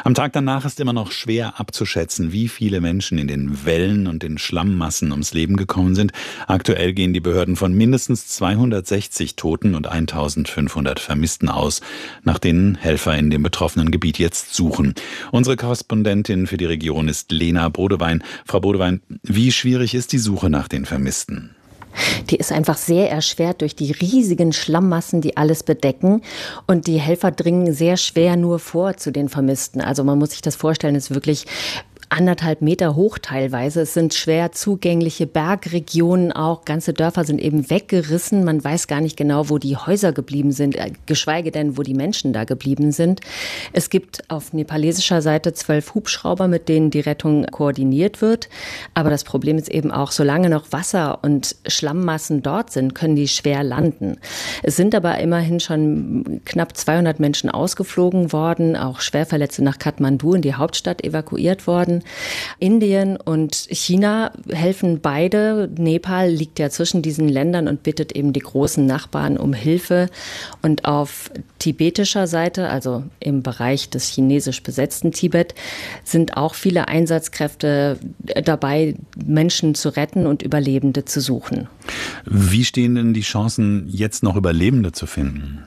Am Tag danach ist immer noch schwer abzuschätzen, wie viele Menschen in den Wellen und den Schlammmassen ums Leben gekommen sind. Aktuell gehen die Behörden von mindestens 260 Toten und 1500 Vermissten aus, nach denen Helfer in dem betroffenen Gebiet jetzt suchen. Unsere Korrespondentin für die Region ist Lena Bodewein. Frau Bodewein, wie schwierig ist die Suche nach den Vermissten? Die ist einfach sehr erschwert durch die riesigen Schlammmassen, die alles bedecken. Und die Helfer dringen sehr schwer nur vor zu den Vermissten. Also man muss sich das vorstellen, es ist wirklich 1,5 Meter hoch teilweise. Es sind schwer zugängliche Bergregionen auch. Ganze Dörfer sind eben weggerissen. Man weiß gar nicht genau, wo die Häuser geblieben sind, geschweige denn, wo die Menschen da geblieben sind. Es gibt auf nepalesischer Seite 12 Hubschrauber, mit denen die Rettung koordiniert wird. Aber das Problem ist eben auch, solange noch Wasser und Schlammmassen dort sind, können die schwer landen. Es sind aber immerhin schon knapp 200 Menschen ausgeflogen worden, auch Schwerverletzte nach Kathmandu in die Hauptstadt evakuiert worden. Indien und China helfen beide. Nepal liegt ja zwischen diesen Ländern und bittet eben die großen Nachbarn um Hilfe. Und auf tibetischer Seite, also im Bereich des chinesisch besetzten Tibet, sind auch viele Einsatzkräfte dabei, Menschen zu retten und Überlebende zu suchen. Wie stehen denn die Chancen, jetzt noch Überlebende zu finden?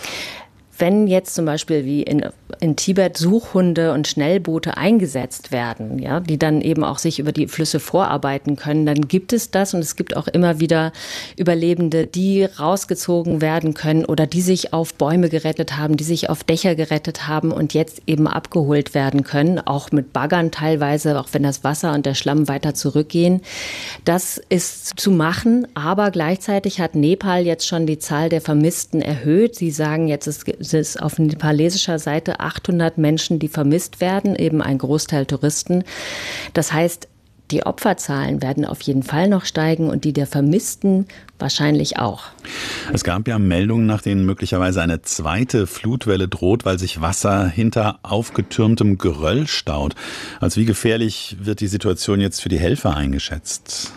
Wenn jetzt zum Beispiel wie in Tibet Suchhunde und Schnellboote eingesetzt werden, ja, die dann eben auch sich über die Flüsse vorarbeiten können, dann gibt es das und es gibt auch immer wieder Überlebende, die rausgezogen werden können oder die sich auf Bäume gerettet haben, die sich auf Dächer gerettet haben und jetzt eben abgeholt werden können, auch mit Baggern teilweise, auch wenn das Wasser und der Schlamm weiter zurückgehen. Das ist zu machen, aber gleichzeitig hat Nepal jetzt schon die Zahl der Vermissten erhöht. Sie sagen jetzt, es ist auf nepalesischer Seite 800 Menschen, die vermisst werden, eben ein Großteil Touristen. Das heißt, die Opferzahlen werden auf jeden Fall noch steigen und die der Vermissten wahrscheinlich auch. Es gab ja Meldungen, nach denen möglicherweise eine zweite Flutwelle droht, weil sich Wasser hinter aufgetürmtem Geröll staut. Als wie gefährlich wird die Situation jetzt für die Helfer eingeschätzt?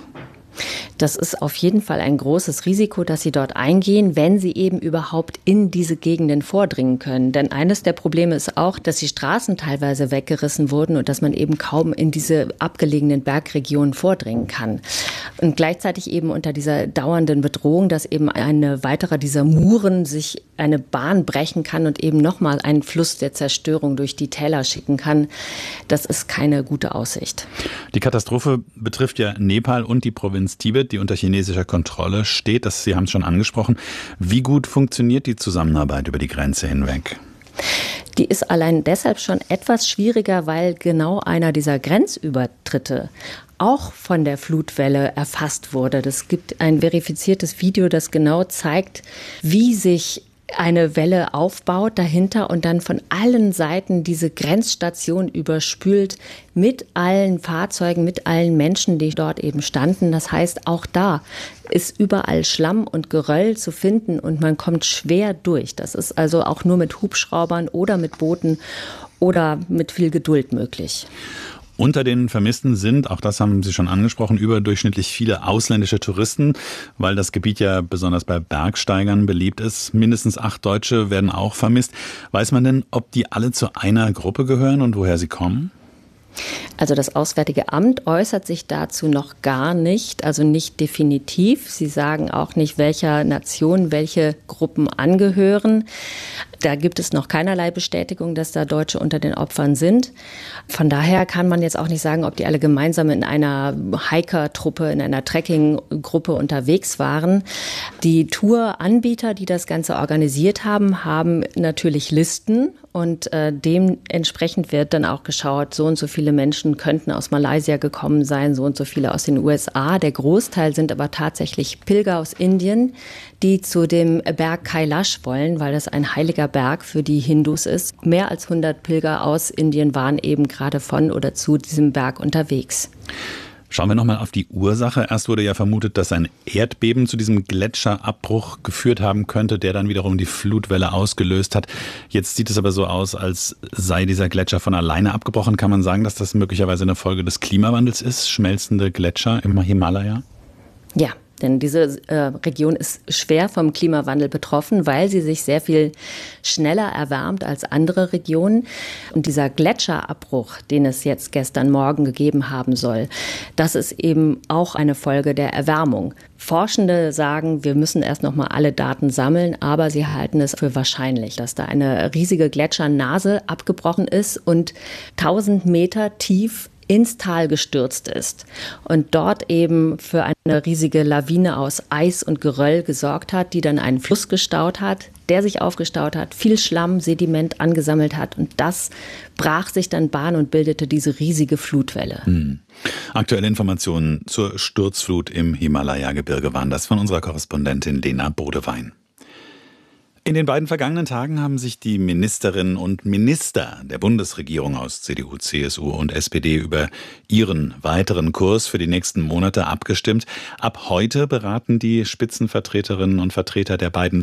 Das ist auf jeden Fall ein großes Risiko, dass sie dort eingehen, wenn sie eben überhaupt in diese Gegenden vordringen können. Denn eines der Probleme ist auch, dass die Straßen teilweise weggerissen wurden und dass man eben kaum in diese abgelegenen Bergregionen vordringen kann. Und gleichzeitig eben unter dieser dauernden Bedrohung, dass eben eine weitere dieser Muren sich eine Bahn brechen kann und eben nochmal einen Fluss der Zerstörung durch die Täler schicken kann. Das ist keine gute Aussicht. Die Katastrophe betrifft ja Nepal und die Provinz Tibet, die unter chinesischer Kontrolle steht. Sie haben es schon angesprochen. Wie gut funktioniert die Zusammenarbeit über die Grenze hinweg? Die ist allein deshalb schon etwas schwieriger, weil genau einer dieser Grenzübertritte auch von der Flutwelle erfasst wurde. Es gibt ein verifiziertes Video, das genau zeigt, wie sich eine Welle aufbaut dahinter und dann von allen Seiten diese Grenzstation überspült mit allen Fahrzeugen, mit allen Menschen, die dort eben standen. Das heißt, auch da ist überall Schlamm und Geröll zu finden und man kommt schwer durch. Das ist also auch nur mit Hubschraubern oder mit Booten oder mit viel Geduld möglich. Unter den Vermissten sind, auch das haben Sie schon angesprochen, überdurchschnittlich viele ausländische Touristen, weil das Gebiet ja besonders bei Bergsteigern beliebt ist. Mindestens 8 Deutsche werden auch vermisst. Weiß man denn, ob die alle zu einer Gruppe gehören und woher sie kommen? Also das Auswärtige Amt äußert sich dazu noch gar nicht, also nicht definitiv. Sie sagen auch nicht, welcher Nation welche Gruppen angehören. Da gibt es noch keinerlei Bestätigung, dass da Deutsche unter den Opfern sind. Von daher kann man jetzt auch nicht sagen, ob die alle gemeinsam in einer Hiker-Truppe, in einer Trekking-Gruppe unterwegs waren. Die Touranbieter, die das Ganze organisiert haben, haben natürlich Listen. Und dementsprechend wird dann auch geschaut, so und so viele Menschen könnten aus Malaysia gekommen sein, so und so viele aus den USA. Der Großteil sind aber tatsächlich Pilger aus Indien, die zu dem Berg Kailash wollen, weil das ein heiliger Berg für die Hindus ist. Mehr als 100 Pilger aus Indien waren eben gerade von oder zu diesem Berg unterwegs. Schauen wir nochmal auf die Ursache. Erst wurde ja vermutet, dass ein Erdbeben zu diesem Gletscherabbruch geführt haben könnte, der dann wiederum die Flutwelle ausgelöst hat. Jetzt sieht es aber so aus, als sei dieser Gletscher von alleine abgebrochen. Kann man sagen, dass das möglicherweise eine Folge des Klimawandels ist? Schmelzende Gletscher im Himalaya? Ja. Denn diese Region ist schwer vom Klimawandel betroffen, weil sie sich sehr viel schneller erwärmt als andere Regionen. Und dieser Gletscherabbruch, den es jetzt gestern Morgen gegeben haben soll, das ist eben auch eine Folge der Erwärmung. Forschende sagen, wir müssen erst noch mal alle Daten sammeln, aber sie halten es für wahrscheinlich, dass da eine riesige Gletschernase abgebrochen ist und 1000 Meter tief ins Tal gestürzt ist und dort eben für eine riesige Lawine aus Eis und Geröll gesorgt hat, die dann einen Fluss gestaut hat, der sich aufgestaut hat, viel Schlamm, Sediment angesammelt hat und das brach sich dann Bahn und bildete diese riesige Flutwelle. Aktuelle Informationen zur Sturzflut im Himalaya-Gebirge waren das von unserer Korrespondentin Lena Bodewein. In den beiden vergangenen Tagen haben sich die Ministerinnen und Minister der Bundesregierung aus CDU, CSU und SPD über ihren weiteren Kurs für die nächsten Monate abgestimmt. Ab heute beraten die Spitzenvertreterinnen und Vertreter der beiden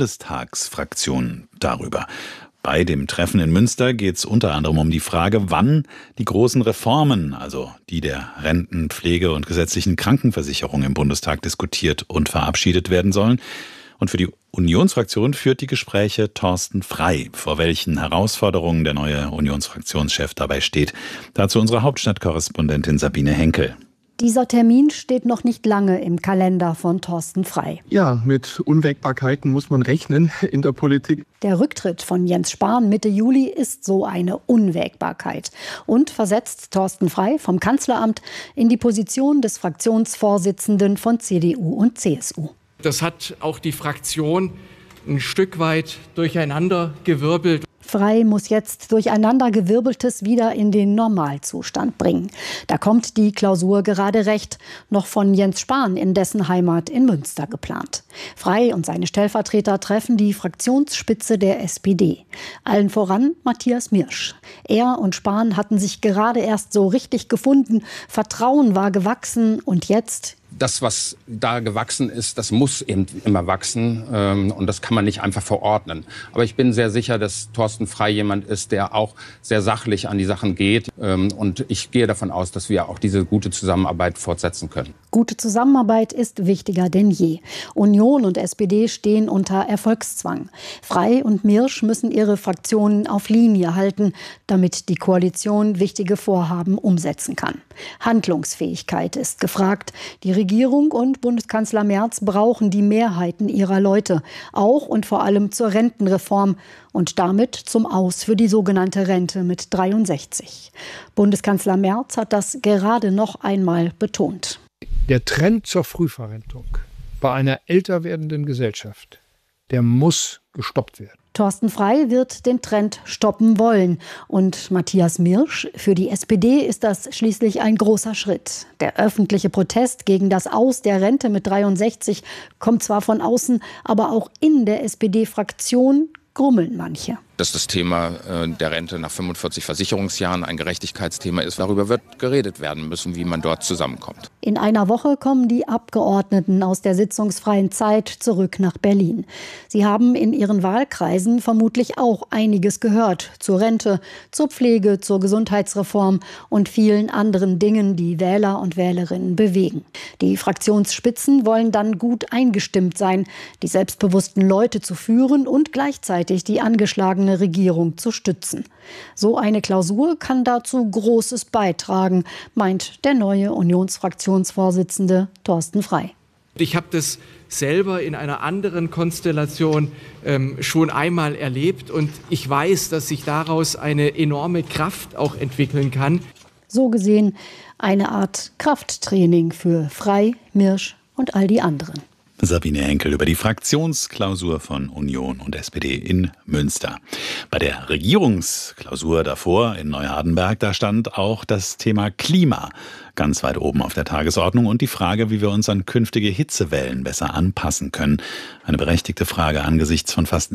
Bundestagsfraktionen darüber. Bei dem Treffen in Münster geht es unter anderem um die Frage, wann die großen Reformen, also die der Renten-, Pflege- und gesetzlichen Krankenversicherung im Bundestag diskutiert und verabschiedet werden sollen. Und für die Unionsfraktion führt die Gespräche Thorsten Frey. Vor welchen Herausforderungen der neue Unionsfraktionschef dabei steht. Dazu unsere Hauptstadtkorrespondentin Sabine Henkel. Dieser Termin steht noch nicht lange im Kalender von Thorsten Frey. Ja, mit Unwägbarkeiten muss man rechnen in der Politik. Der Rücktritt von Jens Spahn Mitte Juli ist so eine Unwägbarkeit und versetzt Thorsten Frey vom Kanzleramt in die Position des Fraktionsvorsitzenden von CDU und CSU. Das hat auch die Fraktion ein Stück weit durcheinandergewirbelt. Frey muss jetzt Durcheinandergewirbeltes wieder in den Normalzustand bringen. Da kommt die Klausur gerade recht, noch von Jens Spahn in dessen Heimat in Münster geplant. Frey und seine Stellvertreter treffen die Fraktionsspitze der SPD. Allen voran Matthias Mirsch. Er und Spahn hatten sich gerade erst so richtig gefunden, Vertrauen war gewachsen und jetzt... Das, was da gewachsen ist, das muss eben immer wachsen und das kann man nicht einfach verordnen. Aber ich bin sehr sicher, dass Thorsten Frey jemand ist, der auch sehr sachlich an die Sachen geht und ich gehe davon aus, dass wir auch diese gute Zusammenarbeit fortsetzen können. Gute Zusammenarbeit ist wichtiger denn je. Union und SPD stehen unter Erfolgszwang. Frey und Mirsch müssen ihre Fraktionen auf Linie halten, damit die Koalition wichtige Vorhaben umsetzen kann. Handlungsfähigkeit ist gefragt. Die Regierung und Bundeskanzler Merz brauchen die Mehrheiten ihrer Leute, auch und vor allem zur Rentenreform und damit zum Aus für die sogenannte Rente mit 63. Bundeskanzler Merz hat das gerade noch einmal betont. Der Trend zur Frühverrentung bei einer älter werdenden Gesellschaft, der muss gestoppt werden. Thorsten Frey wird den Trend stoppen wollen. Und Matthias Mirsch, für die SPD ist das schließlich ein großer Schritt. Der öffentliche Protest gegen das Aus der Rente mit 63 kommt zwar von außen, aber auch in der SPD-Fraktion grummeln manche. Dass das Thema der Rente nach 45 Versicherungsjahren ein Gerechtigkeitsthema ist, darüber wird geredet werden müssen, wie man dort zusammenkommt. In einer Woche kommen die Abgeordneten aus der sitzungsfreien Zeit zurück nach Berlin. Sie haben in ihren Wahlkreisen vermutlich auch einiges gehört zur Rente, zur Pflege, zur Gesundheitsreform und vielen anderen Dingen, die Wähler und Wählerinnen bewegen. Die Fraktionsspitzen wollen dann gut eingestimmt sein, die selbstbewussten Leute zu führen und gleichzeitig die angeschlagene Regierung zu stützen. So eine Klausur kann dazu Großes beitragen, meint der neue Unionsfraktionsvorsitzende Thorsten Frey. Ich habe das selber in einer anderen Konstellation schon einmal erlebt und ich weiß, dass sich daraus eine enorme Kraft auch entwickeln kann. So gesehen eine Art Krafttraining für Frey, Mirsch und all die anderen. Sabine Henkel über die Fraktionsklausur von Union und SPD in Münster. Bei der Regierungsklausur davor in Neuhardenberg, da stand auch das Thema Klima ganz weit oben auf der Tagesordnung und die Frage, wie wir uns an künftige Hitzewellen besser anpassen können. Eine berechtigte Frage angesichts von fast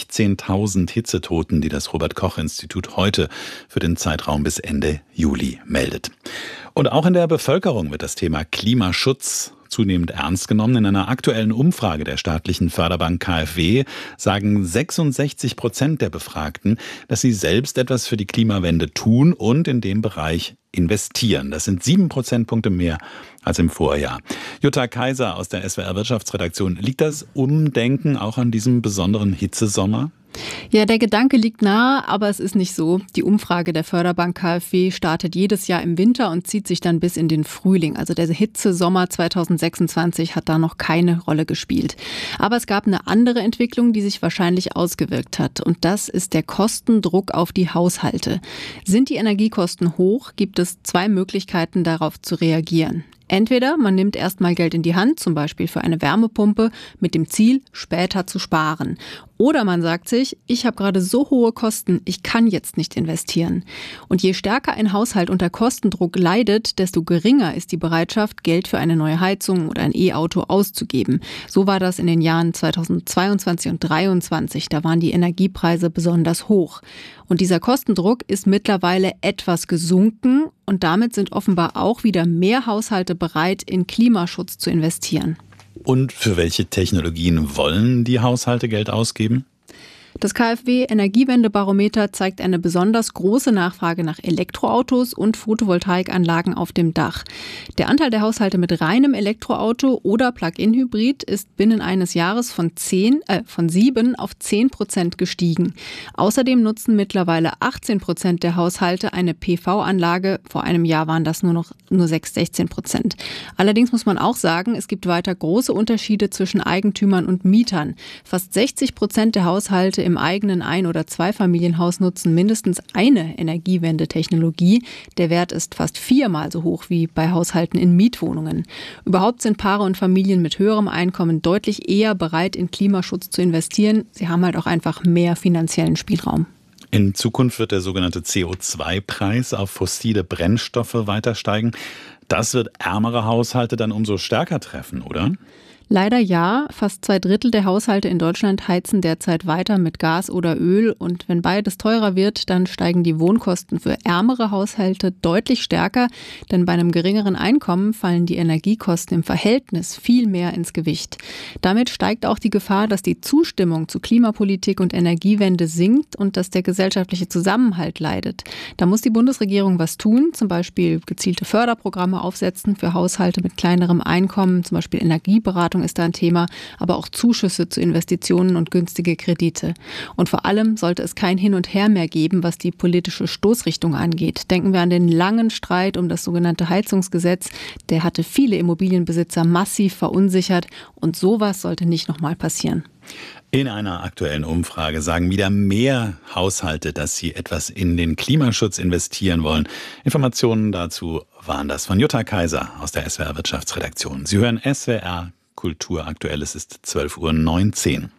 16.000 Hitzetoten, die das Robert-Koch-Institut heute für den Zeitraum bis Ende Juli meldet. Und auch in der Bevölkerung wird das Thema Klimaschutz zunehmend ernst genommen. In einer aktuellen Umfrage der staatlichen Förderbank KfW sagen 66% der Befragten, dass sie selbst etwas für die Klimawende tun und in dem Bereich investieren. Das sind 7 Prozentpunkte mehr als im Vorjahr. Jutta Kaiser aus der SWR Wirtschaftsredaktion. Liegt das Umdenken auch an diesem besonderen Hitzesommer? Ja, der Gedanke liegt nahe, aber es ist nicht so. Die Umfrage der Förderbank KfW startet jedes Jahr im Winter und zieht sich dann bis in den Frühling. Also der Hitzesommer 2026 hat da noch keine Rolle gespielt. Aber es gab eine andere Entwicklung, die sich wahrscheinlich ausgewirkt hat. Und das ist der Kostendruck auf die Haushalte. Sind die Energiekosten hoch, gibt es 2 Möglichkeiten, darauf zu reagieren. Entweder man nimmt erstmal Geld in die Hand, zum Beispiel für eine Wärmepumpe, mit dem Ziel, später zu sparen. Oder man sagt sich, ich habe gerade so hohe Kosten, ich kann jetzt nicht investieren. Und je stärker ein Haushalt unter Kostendruck leidet, desto geringer ist die Bereitschaft, Geld für eine neue Heizung oder ein E-Auto auszugeben. So war das in den Jahren 2022 und 2023. Da waren die Energiepreise besonders hoch. Und dieser Kostendruck ist mittlerweile etwas gesunken und damit sind offenbar auch wieder mehr Haushalte bereit, in Klimaschutz zu investieren. Und für welche Technologien wollen die Haushalte Geld ausgeben? Das KfW-Energiewendebarometer zeigt eine besonders große Nachfrage nach Elektroautos und Photovoltaikanlagen auf dem Dach. Der Anteil der Haushalte mit reinem Elektroauto oder Plug-in-Hybrid ist binnen eines Jahres von 7 auf 10% gestiegen. Außerdem nutzen mittlerweile 18% der Haushalte eine PV-Anlage. Vor einem Jahr waren das nur 16%. Allerdings muss man auch sagen, es gibt weiter große Unterschiede zwischen Eigentümern und Mietern. Fast 60% der Haushalte im eigenen Ein- oder Zweifamilienhaus nutzen mindestens eine Energiewendetechnologie. Der Wert ist fast 4-mal so hoch wie bei Haushalten in Mietwohnungen. Überhaupt sind Paare und Familien mit höherem Einkommen deutlich eher bereit, in Klimaschutz zu investieren. Sie haben halt auch einfach mehr finanziellen Spielraum. In Zukunft wird der sogenannte CO2-Preis auf fossile Brennstoffe weiter steigen. Das wird ärmere Haushalte dann umso stärker treffen, oder? Leider ja. Fast 2/3 der Haushalte in Deutschland heizen derzeit weiter mit Gas oder Öl. Und wenn beides teurer wird, dann steigen die Wohnkosten für ärmere Haushalte deutlich stärker. Denn bei einem geringeren Einkommen fallen die Energiekosten im Verhältnis viel mehr ins Gewicht. Damit steigt auch die Gefahr, dass die Zustimmung zu Klimapolitik und Energiewende sinkt und dass der gesellschaftliche Zusammenhalt leidet. Da muss die Bundesregierung was tun, zum Beispiel gezielte Förderprogramme aufsetzen für Haushalte mit kleinerem Einkommen, zum Beispiel Energieberatung ist da ein Thema, aber auch Zuschüsse zu Investitionen und günstige Kredite. Und vor allem sollte es kein Hin und Her mehr geben, was die politische Stoßrichtung angeht. Denken wir an den langen Streit um das sogenannte Heizungsgesetz. Der hatte viele Immobilienbesitzer massiv verunsichert und sowas sollte nicht nochmal passieren. In einer aktuellen Umfrage sagen wieder mehr Haushalte, dass sie etwas in den Klimaschutz investieren wollen. Informationen dazu waren das von Jutta Kaiser aus der SWR Wirtschaftsredaktion. Sie hören SWR Kultur aktuell, es ist 12:19 Uhr.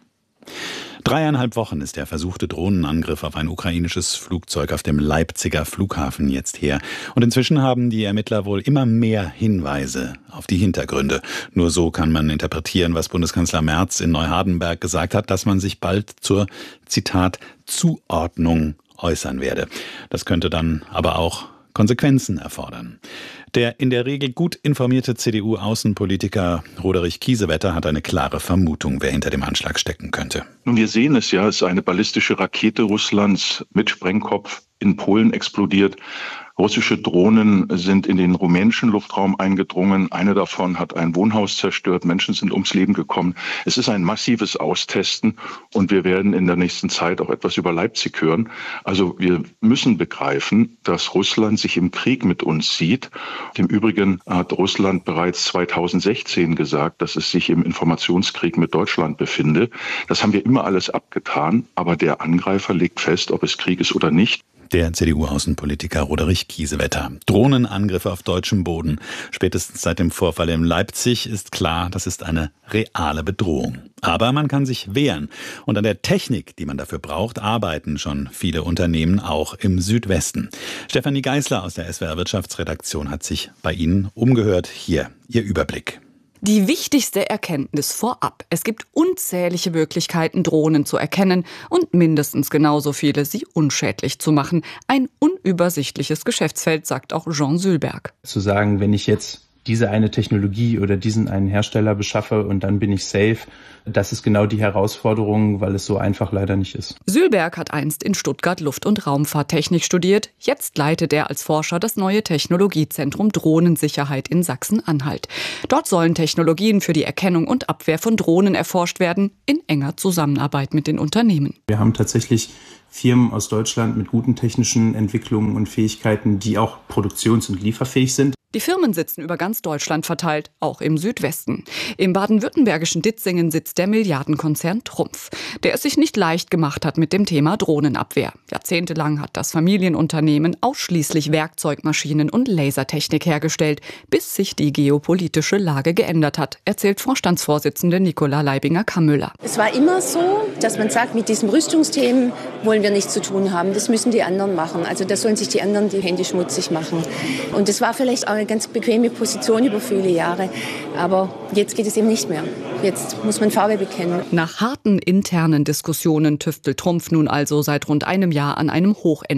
3,5 Wochen ist der versuchte Drohnenangriff auf ein ukrainisches Flugzeug auf dem Leipziger Flughafen jetzt her. Und inzwischen haben die Ermittler wohl immer mehr Hinweise auf die Hintergründe. Nur so kann man interpretieren, was Bundeskanzler Merz in Neuhardenberg gesagt hat, dass man sich bald zur, Zitat, Zuordnung äußern werde. Das könnte dann aber auch Konsequenzen erfordern. Der in der Regel gut informierte CDU-Außenpolitiker Roderich Kiesewetter hat eine klare Vermutung, wer hinter dem Anschlag stecken könnte. Nun, wir sehen es ja, es ist eine ballistische Rakete Russlands mit Sprengkopf in Polen explodiert. Russische Drohnen sind in den rumänischen Luftraum eingedrungen. Eine davon hat ein Wohnhaus zerstört. Menschen sind ums Leben gekommen. Es ist ein massives Austesten und wir werden in der nächsten Zeit auch etwas über Leipzig hören. Also wir müssen begreifen, dass Russland sich im Krieg mit uns sieht. Im Übrigen hat Russland bereits 2016 gesagt, dass es sich im Informationskrieg mit Deutschland befinde. Das haben wir immer alles abgetan, aber der Angreifer legt fest, ob es Krieg ist oder nicht. Der CDU-Außenpolitiker Roderich Kiesewetter. Drohnenangriffe auf deutschem Boden. Spätestens seit dem Vorfall in Leipzig ist klar, das ist eine reale Bedrohung. Aber man kann sich wehren. Und an der Technik, die man dafür braucht, arbeiten schon viele Unternehmen auch im Südwesten. Stefanie Geisler aus der SWR Wirtschaftsredaktion hat sich bei Ihnen umgehört. Hier Ihr Überblick. Die wichtigste Erkenntnis vorab. Es gibt unzählige Möglichkeiten, Drohnen zu erkennen und mindestens genauso viele, sie unschädlich zu machen. Ein unübersichtliches Geschäftsfeld, sagt auch Jean Sülberg. Zu sagen, wenn ich jetzt diese eine Technologie oder diesen einen Hersteller beschaffe und dann bin ich safe. Das ist genau die Herausforderung, weil es so einfach leider nicht ist. Sülberg hat einst in Stuttgart Luft- und Raumfahrttechnik studiert. Jetzt leitet er als Forscher das neue Technologiezentrum Drohnensicherheit in Sachsen-Anhalt. Dort sollen Technologien für die Erkennung und Abwehr von Drohnen erforscht werden, in enger Zusammenarbeit mit den Unternehmen. Wir haben tatsächlich Firmen aus Deutschland mit guten technischen Entwicklungen und Fähigkeiten, die auch produktions- und lieferfähig sind. Die Firmen sitzen über ganz Deutschland verteilt, auch im Südwesten. Im baden-württembergischen Ditzingen sitzt der Milliardenkonzern Trumpf, der es sich nicht leicht gemacht hat mit dem Thema Drohnenabwehr. Jahrzehntelang hat das Familienunternehmen ausschließlich Werkzeugmaschinen und Lasertechnik hergestellt, bis sich die geopolitische Lage geändert hat, erzählt Vorstandsvorsitzende Nicola Leibinger-Kammüller. Es war immer so, dass man sagt, mit diesen Rüstungsthemen wollen wir nichts zu tun haben. Das müssen die anderen machen. Also da sollen sich die anderen die Hände schmutzig machen. Und das war vielleicht auch eine ganz bequeme Position über viele Jahre. Aber jetzt geht es eben nicht mehr. Jetzt muss man Farbe bekennen. Nach harten internen Diskussionen tüftelt Trumpf nun also seit rund einem Jahr an einem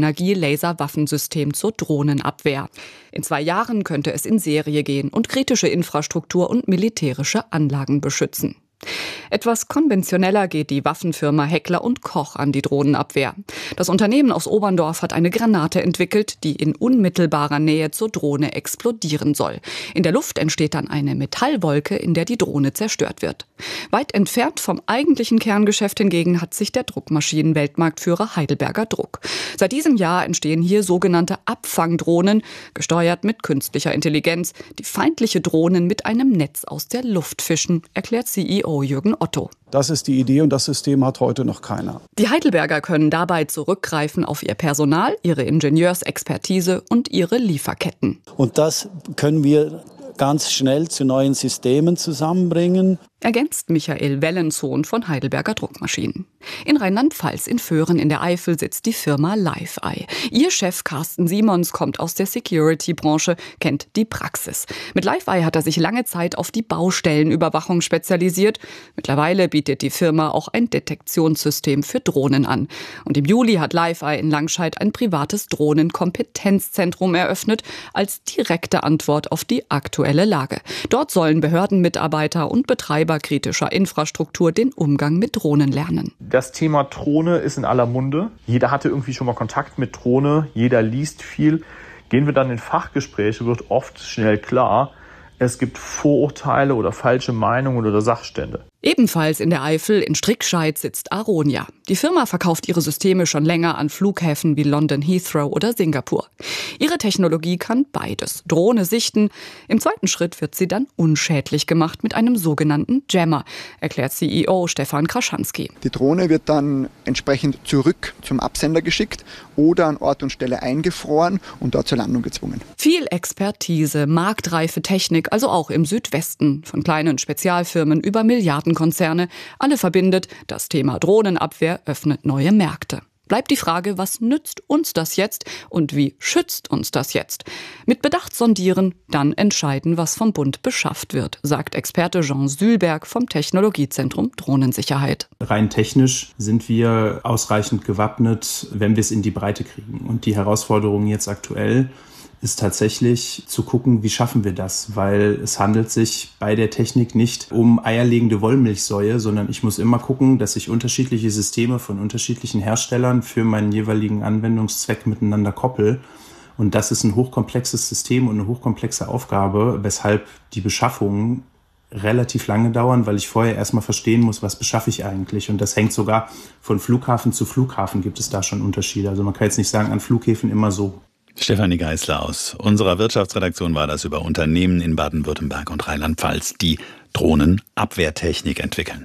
Hochenergie-Laser-Waffensystem zur Drohnenabwehr. In 2 Jahren könnte es in Serie gehen und kritische Infrastruktur und militärische Anlagen beschützen. Etwas konventioneller geht die Waffenfirma Heckler & Koch an die Drohnenabwehr. Das Unternehmen aus Oberndorf hat eine Granate entwickelt, die in unmittelbarer Nähe zur Drohne explodieren soll. In der Luft entsteht dann eine Metallwolke, in der die Drohne zerstört wird. Weit entfernt vom eigentlichen Kerngeschäft hingegen hat sich der Druckmaschinen-Weltmarktführer Heidelberger Druck. Seit diesem Jahr entstehen hier sogenannte Abfangdrohnen, gesteuert mit künstlicher Intelligenz, die feindliche Drohnen mit einem Netz aus der Luft fischen, erklärt CEO Jürgen Otto. Das ist die Idee und das System hat heute noch keiner. Die Heidelberger können dabei zurückgreifen auf ihr Personal, ihre Ingenieursexpertise und ihre Lieferketten. Und das können wir ganz schnell zu neuen Systemen zusammenbringen. Ergänzt Michael Wellensohn von Heidelberger Druckmaschinen. In Rheinland-Pfalz in Föhren in der Eifel sitzt die Firma Live-Eye. Ihr Chef Carsten Simons kommt aus der Security-Branche, kennt die Praxis. Mit Live-Eye hat er sich lange Zeit auf die Baustellenüberwachung spezialisiert. Mittlerweile bietet die Firma auch ein Detektionssystem für Drohnen an. Und im Juli hat Live-Eye in Langscheid ein privates Drohnenkompetenzzentrum eröffnet, als direkte Antwort auf die aktuelle Lage. Dort sollen Behördenmitarbeiter und Betreiber kritischer Infrastruktur den Umgang mit Drohnen lernen. Das Thema Drohne ist in aller Munde. Jeder hatte irgendwie schon mal Kontakt mit Drohne, jeder liest viel. Gehen wir dann in Fachgespräche, wird oft schnell klar, es gibt Vorurteile oder falsche Meinungen oder Sachstände. Ebenfalls in der Eifel in Strickscheid sitzt Aronia. Die Firma verkauft ihre Systeme schon länger an Flughäfen wie London Heathrow oder Singapur. Ihre Technologie kann beides. Drohne sichten. Im zweiten Schritt wird sie dann unschädlich gemacht mit einem sogenannten Jammer, erklärt CEO Stefan Kraschanski. Die Drohne wird dann entsprechend zurück zum Absender geschickt oder an Ort und Stelle eingefroren und dort zur Landung gezwungen. Viel Expertise, marktreife Technik, also auch im Südwesten, von kleinen Spezialfirmen über Milliardenkonzerne. Alle verbindet, das Thema Drohnenabwehr öffnet neue Märkte. Bleibt die Frage, was nützt uns das jetzt und wie schützt uns das jetzt? Mit Bedacht sondieren, dann entscheiden, was vom Bund beschafft wird, sagt Experte Jean Sülberg vom Technologiezentrum Drohnensicherheit. Rein technisch sind wir ausreichend gewappnet, wenn wir es in die Breite kriegen. Und die Herausforderung jetzt aktuell ist tatsächlich zu gucken, wie schaffen wir das, weil es handelt sich bei der Technik nicht um eierlegende Wollmilchsäue, sondern ich muss immer gucken, dass ich unterschiedliche Systeme von unterschiedlichen Herstellern für meinen jeweiligen Anwendungszweck miteinander koppel. Und das ist ein hochkomplexes System und eine hochkomplexe Aufgabe, weshalb die Beschaffungen relativ lange dauern, weil ich vorher erstmal verstehen muss, was beschaffe ich eigentlich. Und das hängt sogar von Flughafen zu Flughafen, gibt es da schon Unterschiede. Also man kann jetzt nicht sagen, an Flughäfen immer so. Stefanie Geisler aus unserer Wirtschaftsredaktion war das über Unternehmen in Baden-Württemberg und Rheinland-Pfalz, die Drohnenabwehrtechnik entwickeln.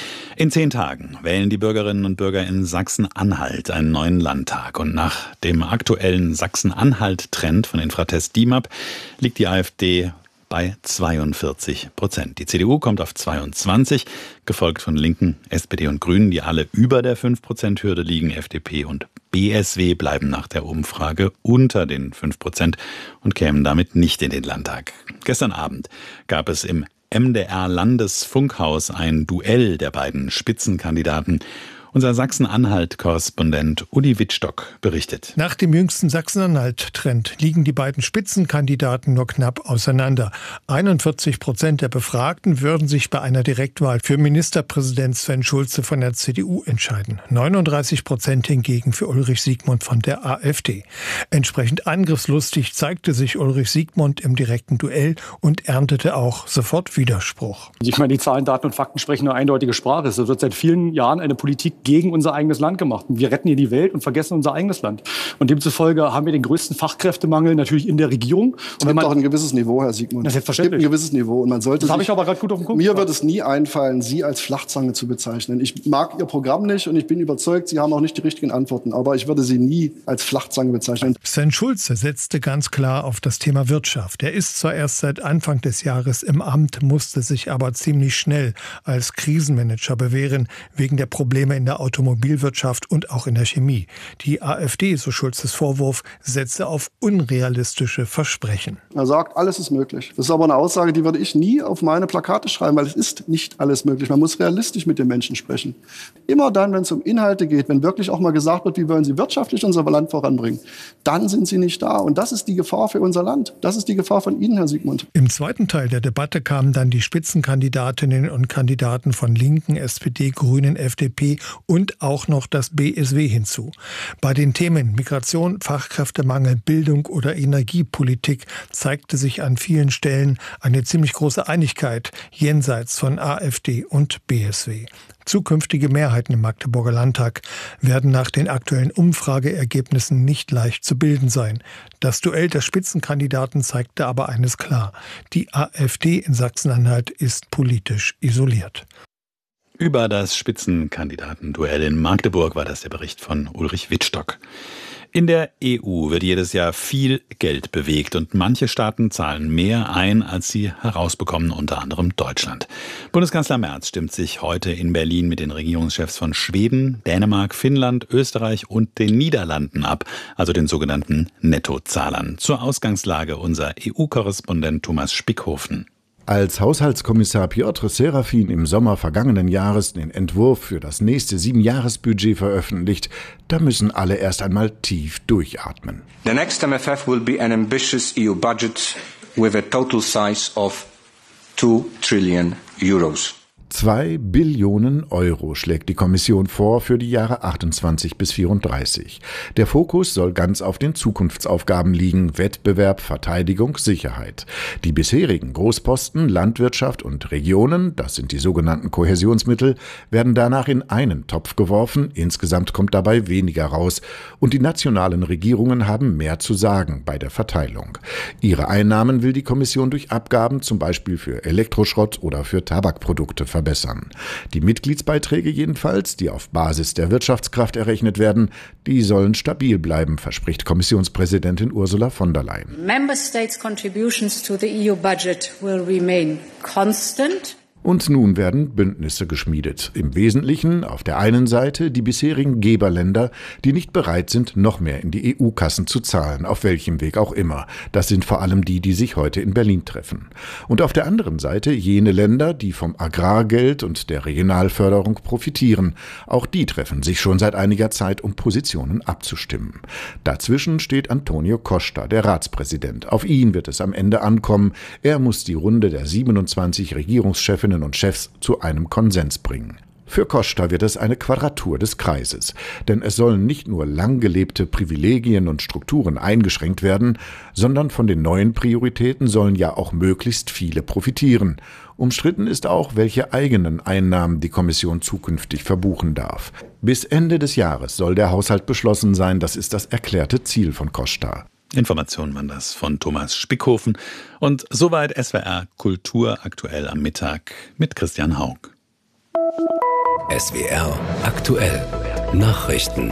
In 10 Tagen wählen die Bürgerinnen und Bürger in Sachsen-Anhalt einen neuen Landtag. Und nach dem aktuellen Sachsen-Anhalt-Trend von Infratest DIMAP liegt die AfD bei 42%. Die CDU kommt auf 22%, gefolgt von Linken, SPD und Grünen, die alle über der 5%-Hürde liegen. FDP und BSW bleiben nach der Umfrage unter den 5% und kämen damit nicht in den Landtag. Gestern Abend gab es im MDR-Landesfunkhaus ein Duell der beiden Spitzenkandidaten. Unser Sachsen-Anhalt-Korrespondent Uli Wittstock berichtet. Nach dem jüngsten Sachsen-Anhalt-Trend liegen die beiden Spitzenkandidaten nur knapp auseinander. 41% der Befragten würden sich bei einer Direktwahl für Ministerpräsident Sven Schulze von der CDU entscheiden. 39% hingegen für Ulrich Siegmund von der AfD. Entsprechend angriffslustig zeigte sich Ulrich Siegmund im direkten Duell und erntete auch sofort Widerspruch. Ich meine, die Zahlen, Daten und Fakten sprechen eine eindeutige Sprache. Es wird seit vielen Jahren eine Politik gegen unser eigenes Land gemacht. Wir retten hier die Welt und vergessen unser eigenes Land. Und demzufolge haben wir den größten Fachkräftemangel natürlich in der Regierung. Es gibt auch ein gewisses Niveau, Herr Siegmund. Das selbstverständlich. Es gibt ein gewisses Niveau. Und man sollte das habe ich aber gerade gut auf den Punkt. Mir wird es nie einfallen, Sie als Flachzange zu bezeichnen. Ich mag Ihr Programm nicht und ich bin überzeugt, Sie haben auch nicht die richtigen Antworten. Aber ich würde Sie nie als Flachzange bezeichnen. Sven Schulze setzte ganz klar auf das Thema Wirtschaft. Er ist zwar erst seit Anfang des Jahres im Amt, musste sich aber ziemlich schnell als Krisenmanager bewähren, wegen der Probleme in der Automobilwirtschaft und auch in der Chemie. Die AfD, so Schulzes Vorwurf, setze auf unrealistische Versprechen. Er sagt, alles ist möglich. Das ist aber eine Aussage, die würde ich nie auf meine Plakate schreiben, weil es ist nicht alles möglich. Man muss realistisch mit den Menschen sprechen. Immer dann, wenn es um Inhalte geht, wenn wirklich auch mal gesagt wird, wie wollen Sie wirtschaftlich unser Land voranbringen, dann sind Sie nicht da. Und das ist die Gefahr für unser Land. Das ist die Gefahr von Ihnen, Herr Siegmund. Im zweiten Teil der Debatte kamen dann die Spitzenkandidatinnen und Kandidaten von Linken, SPD, Grünen, FDP und auch noch das BSW hinzu. Bei den Themen Migration, Fachkräftemangel, Bildung oder Energiepolitik zeigte sich an vielen Stellen eine ziemlich große Einigkeit jenseits von AfD und BSW. Zukünftige Mehrheiten im Magdeburger Landtag werden nach den aktuellen Umfrageergebnissen nicht leicht zu bilden sein. Das Duell der Spitzenkandidaten zeigte aber eines klar: Die AfD in Sachsen-Anhalt ist politisch isoliert. Über das Spitzenkandidatenduell in Magdeburg war das der Bericht von Ulrich Wittstock. In der EU wird jedes Jahr viel Geld bewegt und manche Staaten zahlen mehr ein, als sie herausbekommen, unter anderem Deutschland. Bundeskanzler Merz stimmt sich heute in Berlin mit den Regierungschefs von Schweden, Dänemark, Finnland, Österreich und den Niederlanden ab, also den sogenannten Nettozahlern. Zur Ausgangslage unser EU-Korrespondent Thomas Spickhofen. Als Haushaltskommissar Piotr Serafin im Sommer vergangenen Jahres den Entwurf für das nächste 7-Jahres-Budget veröffentlicht, da müssen alle erst einmal tief durchatmen. The next MFF will be an ambitious EU budget with a total size of 2 trillion euros. 2 Billionen Euro schlägt die Kommission vor für die Jahre 28 bis 34. Der Fokus soll ganz auf den Zukunftsaufgaben liegen: Wettbewerb, Verteidigung, Sicherheit. Die bisherigen Großposten Landwirtschaft und Regionen, das sind die sogenannten Kohäsionsmittel, werden danach in einen Topf geworfen. Insgesamt kommt dabei weniger raus. Und die nationalen Regierungen haben mehr zu sagen bei der Verteilung. Ihre Einnahmen will die Kommission durch Abgaben, zum Beispiel für Elektroschrott oder für Tabakprodukte, verbessern. Die Mitgliedsbeiträge jedenfalls, die auf Basis der Wirtschaftskraft errechnet werden, die sollen stabil bleiben, verspricht Kommissionspräsidentin Ursula von der Leyen. Member States' contributions to the EU budget will remain constant. Und nun werden Bündnisse geschmiedet. Im Wesentlichen auf der einen Seite die bisherigen Geberländer, die nicht bereit sind, noch mehr in die EU-Kassen zu zahlen, auf welchem Weg auch immer. Das sind vor allem die sich heute in Berlin treffen. Und auf der anderen Seite jene Länder, die vom Agrargeld und der Regionalförderung profitieren. Auch die treffen sich schon seit einiger Zeit, um Positionen abzustimmen. Dazwischen steht Antonio Costa, der Ratspräsident. Auf ihn wird es am Ende ankommen. Er muss die Runde der 27 Regierungschefinnen und Chefs zu einem Konsens bringen. Für Costa wird es eine Quadratur des Kreises, denn es sollen nicht nur lang gelebte Privilegien und Strukturen eingeschränkt werden, sondern von den neuen Prioritäten sollen ja auch möglichst viele profitieren. Umstritten ist auch, welche eigenen Einnahmen die Kommission zukünftig verbuchen darf. Bis Ende des Jahres soll der Haushalt beschlossen sein, das ist das erklärte Ziel von Costa. Informationen waren das von Thomas Spickhofen. Und soweit SWR Kultur aktuell am Mittag mit Christian Haug. SWR aktuell Nachrichten.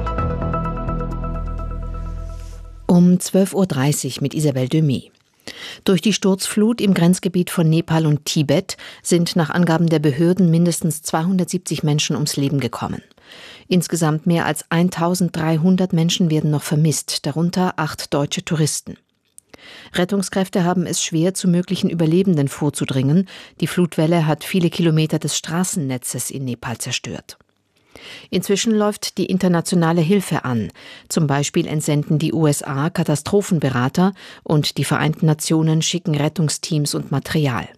Um 12.30 Uhr mit Isabelle Demey. Durch die Sturzflut im Grenzgebiet von Nepal und Tibet sind nach Angaben der Behörden mindestens 270 Menschen ums Leben gekommen. Insgesamt mehr als 1300 Menschen werden noch vermisst, darunter 8 deutsche Touristen. Rettungskräfte haben es schwer, zu möglichen Überlebenden vorzudringen. Die Flutwelle hat viele Kilometer des Straßennetzes in Nepal zerstört. Inzwischen läuft die internationale Hilfe an. Zum Beispiel entsenden die USA Katastrophenberater und die Vereinten Nationen schicken Rettungsteams und Material.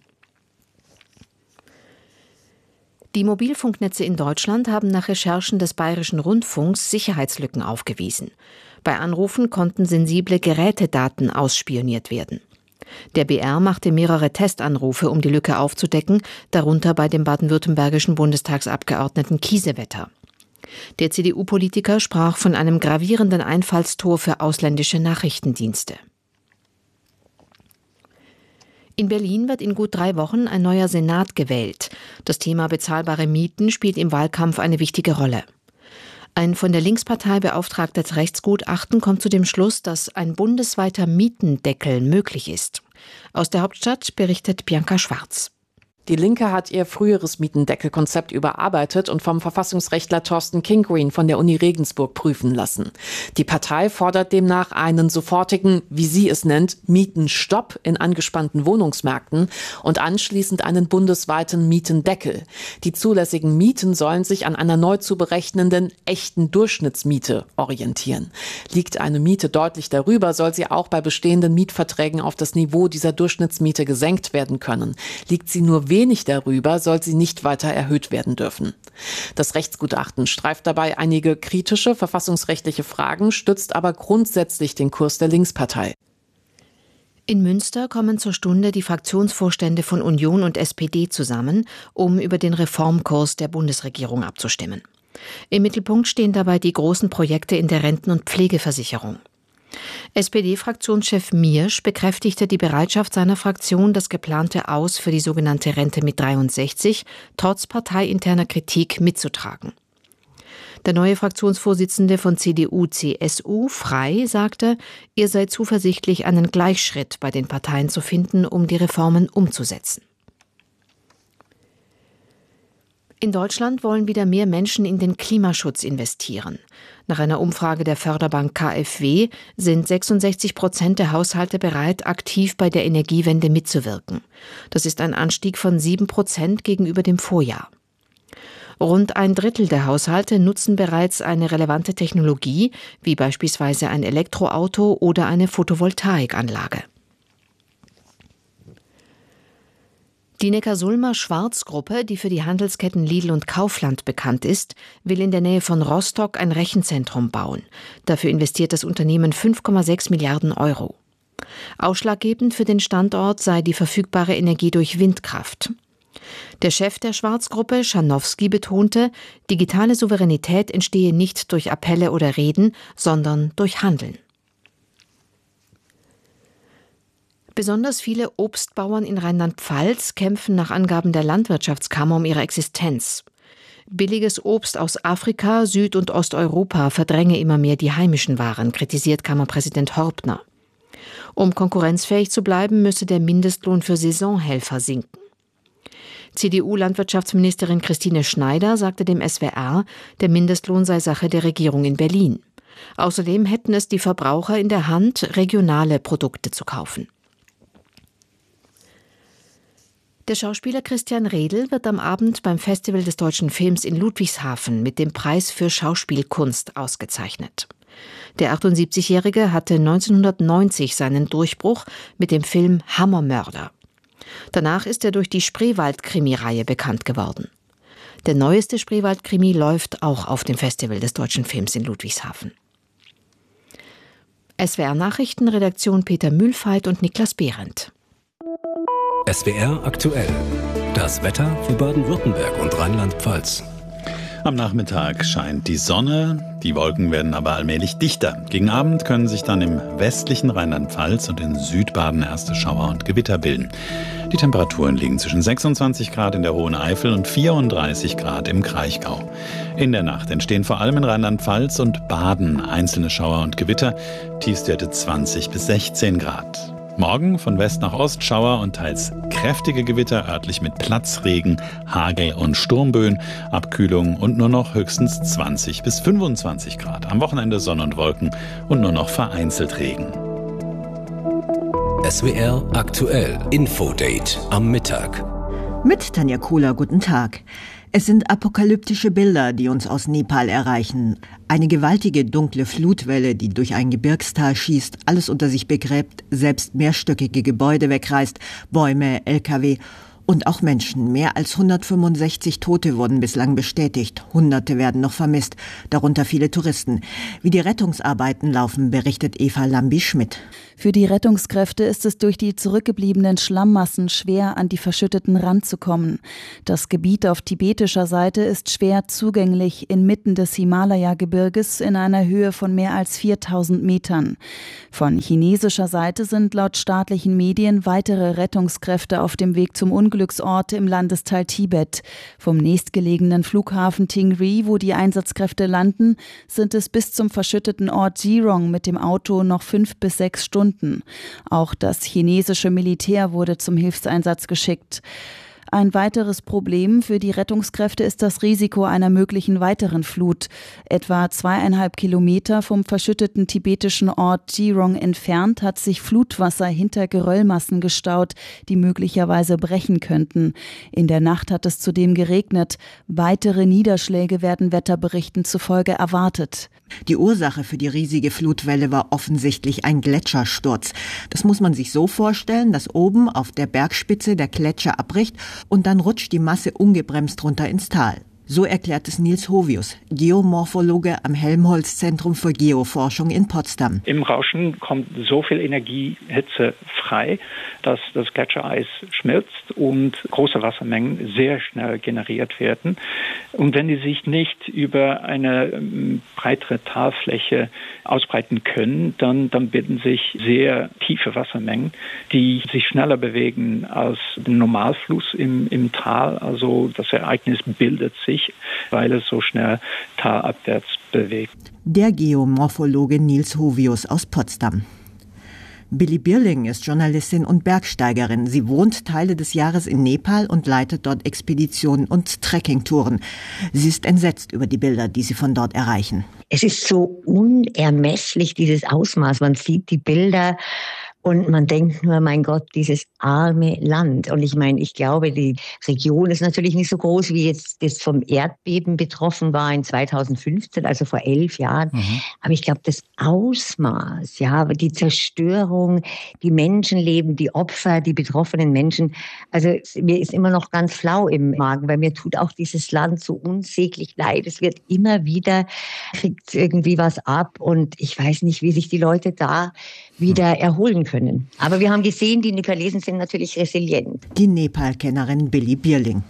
Die Mobilfunknetze in Deutschland haben nach Recherchen des Bayerischen Rundfunks Sicherheitslücken aufgewiesen. Bei Anrufen konnten sensible Gerätedaten ausspioniert werden. Der BR machte mehrere Testanrufe, um die Lücke aufzudecken, darunter bei dem baden-württembergischen Bundestagsabgeordneten Kiesewetter. Der CDU-Politiker sprach von einem gravierenden Einfallstor für ausländische Nachrichtendienste. In Berlin wird in gut 3 Wochen ein neuer Senat gewählt. Das Thema bezahlbare Mieten spielt im Wahlkampf eine wichtige Rolle. Ein von der Linkspartei beauftragtes Rechtsgutachten kommt zu dem Schluss, dass ein bundesweiter Mietendeckel möglich ist. Aus der Hauptstadt berichtet Bianca Schwarz. Die Linke hat ihr früheres Mietendeckelkonzept überarbeitet und vom Verfassungsrechtler Thorsten Kingreen von der Uni Regensburg prüfen lassen. Die Partei fordert demnach einen sofortigen, wie sie es nennt, Mietenstopp in angespannten Wohnungsmärkten und anschließend einen bundesweiten Mietendeckel. Die zulässigen Mieten sollen sich an einer neu zu berechnenden echten Durchschnittsmiete orientieren. Liegt eine Miete deutlich darüber, soll sie auch bei bestehenden Mietverträgen auf das Niveau dieser Durchschnittsmiete gesenkt werden können. Liegt sie nur wenig darüber, soll sie nicht weiter erhöht werden dürfen. Das Rechtsgutachten streift dabei einige kritische verfassungsrechtliche Fragen, stützt aber grundsätzlich den Kurs der Linkspartei. In Münster kommen zur Stunde die Fraktionsvorstände von Union und SPD zusammen, um über den Reformkurs der Bundesregierung abzustimmen. Im Mittelpunkt stehen dabei die großen Projekte in der Renten- und Pflegeversicherung. SPD-Fraktionschef Miersch bekräftigte die Bereitschaft seiner Fraktion, das geplante Aus für die sogenannte Rente mit 63 trotz parteiinterner Kritik mitzutragen. Der neue Fraktionsvorsitzende von CDU/CSU, Frey, sagte, er sei zuversichtlich, einen Gleichschritt bei den Parteien zu finden, um die Reformen umzusetzen. In Deutschland wollen wieder mehr Menschen in den Klimaschutz investieren. Nach einer Umfrage der Förderbank KfW sind 66% der Haushalte bereit, aktiv bei der Energiewende mitzuwirken. Das ist ein Anstieg von 7% gegenüber dem Vorjahr. Rund 1/3 der Haushalte nutzen bereits eine relevante Technologie, wie beispielsweise ein Elektroauto oder eine Photovoltaikanlage. Die Neckarsulmer Schwarz-Gruppe, die für die Handelsketten Lidl und Kaufland bekannt ist, will in der Nähe von Rostock ein Rechenzentrum bauen. Dafür investiert das Unternehmen 5,6 Milliarden Euro. Ausschlaggebend für den Standort sei die verfügbare Energie durch Windkraft. Der Chef der Schwarz-Gruppe, Schanowski, betonte, digitale Souveränität entstehe nicht durch Appelle oder Reden, sondern durch Handeln. Besonders viele Obstbauern in Rheinland-Pfalz kämpfen nach Angaben der Landwirtschaftskammer um ihre Existenz. Billiges Obst aus Afrika, Süd- und Osteuropa verdränge immer mehr die heimischen Waren, kritisiert Kammerpräsident Horpner. Um konkurrenzfähig zu bleiben, müsse der Mindestlohn für Saisonhelfer sinken. CDU-Landwirtschaftsministerin Christine Schneider sagte dem SWR, der Mindestlohn sei Sache der Regierung in Berlin. Außerdem hätten es die Verbraucher in der Hand, regionale Produkte zu kaufen. Der Schauspieler Christian Redl wird am Abend beim Festival des Deutschen Films in Ludwigshafen mit dem Preis für Schauspielkunst ausgezeichnet. Der 78-Jährige hatte 1990 seinen Durchbruch mit dem Film Hammermörder. Danach ist er durch die Spreewald-Krimi-Reihe bekannt geworden. Der neueste Spreewald-Krimi läuft auch auf dem Festival des Deutschen Films in Ludwigshafen. SWR-Nachrichten, Redaktion Peter Mühlfeit und Niklas Behrendt. SWR aktuell. Das Wetter für Baden-Württemberg und Rheinland-Pfalz. Am Nachmittag scheint die Sonne, die Wolken werden aber allmählich dichter. Gegen Abend können sich dann im westlichen Rheinland-Pfalz und in Südbaden erste Schauer und Gewitter bilden. Die Temperaturen liegen zwischen 26 Grad in der Hohen Eifel und 34 Grad im Kraichgau. In der Nacht entstehen vor allem in Rheinland-Pfalz und Baden einzelne Schauer und Gewitter, Tiefstwerte 20 bis 16 Grad. Morgen von West nach Ost Schauer und teils kräftige Gewitter, örtlich mit Platzregen, Hagel und Sturmböen, Abkühlung und nur noch höchstens 20 bis 25 Grad. Am Wochenende Sonne und Wolken und nur noch vereinzelt Regen. SWR aktuell Infodate am Mittag. Mit Tanja Kohler, guten Tag. Es sind apokalyptische Bilder, die uns aus Nepal erreichen. Eine gewaltige dunkle Flutwelle, die durch ein Gebirgstal schießt, alles unter sich begräbt, selbst mehrstöckige Gebäude wegreißt, Bäume, LKW und auch Menschen. Mehr als 165 Tote wurden bislang bestätigt. Hunderte werden noch vermisst, darunter viele Touristen. Wie die Rettungsarbeiten laufen, berichtet Eva Lambi-Schmidt. Für die Rettungskräfte ist es durch die zurückgebliebenen Schlammmassen schwer, an die Verschütteten ranzukommen. Das Gebiet auf tibetischer Seite ist schwer zugänglich inmitten des Himalaya-Gebirges in einer Höhe von mehr als 4000 Metern. Von chinesischer Seite sind laut staatlichen Medien weitere Rettungskräfte auf dem Weg zum Unglücksort im Landesteil Tibet. Vom nächstgelegenen Flughafen Tingri, wo die Einsatzkräfte landen, sind es bis zum verschütteten Ort Zirong mit dem Auto noch 5 bis 6 Stunden. Auch das chinesische Militär wurde zum Hilfseinsatz geschickt. Ein weiteres Problem für die Rettungskräfte ist das Risiko einer möglichen weiteren Flut. Etwa 2,5 Kilometer vom verschütteten tibetischen Ort Zirong entfernt hat sich Flutwasser hinter Geröllmassen gestaut, die möglicherweise brechen könnten. In der Nacht hat es zudem geregnet. Weitere Niederschläge werden Wetterberichten zufolge erwartet. Die Ursache für die riesige Flutwelle war offensichtlich ein Gletschersturz. Das muss man sich so vorstellen, dass oben auf der Bergspitze der Gletscher abbricht und dann rutscht die Masse ungebremst runter ins Tal. So erklärt es Nils Hovius, Geomorphologe am Helmholtz-Zentrum für Geoforschung in Potsdam. Im Rauschen kommt so viel Energiehitze frei, dass das Gletschereis schmilzt und große Wassermengen sehr schnell generiert werden. Und wenn die sich nicht über eine breitere Talfläche ausbreiten können, dann bilden sich sehr tiefe Wassermengen, die sich schneller bewegen als der Normalfluss im Tal. Also das Ereignis bildet sich, weil es so schnell talabwärts bewegt. Der Geomorphologe Nils Hovius aus Potsdam. Billy Birling ist Journalistin und Bergsteigerin. Sie wohnt Teile des Jahres in Nepal und leitet dort Expeditionen und Trekkingtouren. Sie ist entsetzt über die Bilder, die sie von dort erreichen. Es ist so unermesslich, dieses Ausmaß. Man sieht die Bilder und man denkt nur, mein Gott, dieses arme Land. Und ich meine, ich glaube, die Region ist natürlich nicht so groß, wie jetzt das vom Erdbeben betroffen war in 2015, also vor 11 Jahren. Aber ich glaube, das Ausmaß, ja, die Zerstörung, die Menschenleben, die Opfer, die betroffenen Menschen. Also mir ist immer noch ganz flau im Magen, weil mir tut auch dieses Land so unsäglich leid. Es wird immer wieder, kriegt irgendwie was ab und ich weiß nicht, wie sich die Leute da wieder erholen können. Aber wir haben gesehen, die Nepalesen sind natürlich resilient. Die Nepal-Kennerin Billy Birling.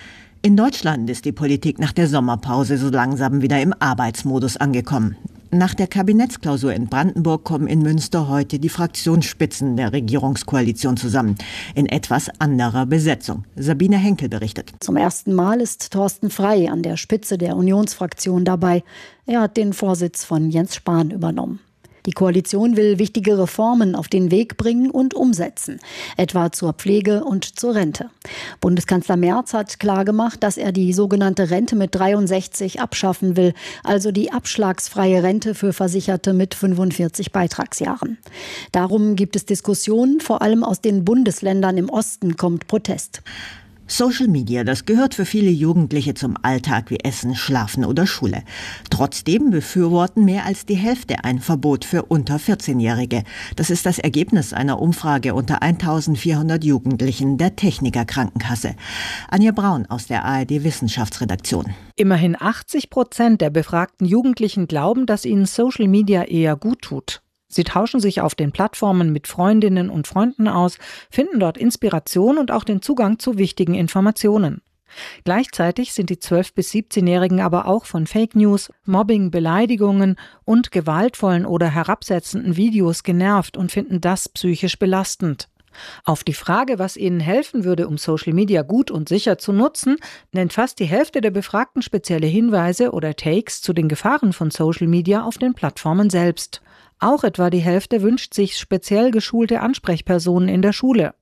In Deutschland ist die Politik nach der Sommerpause so langsam wieder im Arbeitsmodus angekommen. Nach der Kabinettsklausur in Brandenburg kommen in Münster heute die Fraktionsspitzen der Regierungskoalition zusammen. In etwas anderer Besetzung. Sabine Henkel berichtet. Zum ersten Mal ist Thorsten Frey an der Spitze der Unionsfraktion dabei. Er hat den Vorsitz von Jens Spahn übernommen. Die Koalition will wichtige Reformen auf den Weg bringen und umsetzen, etwa zur Pflege und zur Rente. Bundeskanzler Merz hat klargemacht, dass er die sogenannte Rente mit 63 abschaffen will, also die abschlagsfreie Rente für Versicherte mit 45 Beitragsjahren. Darum gibt es Diskussionen, vor allem aus den Bundesländern im Osten kommt Protest. Social Media, das gehört für viele Jugendliche zum Alltag wie Essen, Schlafen oder Schule. Trotzdem befürworten mehr als die Hälfte ein Verbot für unter 14-Jährige. Das ist das Ergebnis einer Umfrage unter 1400 Jugendlichen der Techniker Krankenkasse. Anja Braun aus der ARD Wissenschaftsredaktion. Immerhin 80% der befragten Jugendlichen glauben, dass ihnen Social Media eher gut tut. Sie tauschen sich auf den Plattformen mit Freundinnen und Freunden aus, finden dort Inspiration und auch den Zugang zu wichtigen Informationen. Gleichzeitig sind die 12- bis 17-Jährigen aber auch von Fake News, Mobbing, Beleidigungen und gewaltvollen oder herabsetzenden Videos genervt und finden das psychisch belastend. Auf die Frage, was ihnen helfen würde, um Social Media gut und sicher zu nutzen, nennt fast die Hälfte der Befragten spezielle Hinweise oder Takes zu den Gefahren von Social Media auf den Plattformen selbst. Auch etwa die Hälfte wünscht sich speziell geschulte Ansprechpersonen in der Schule.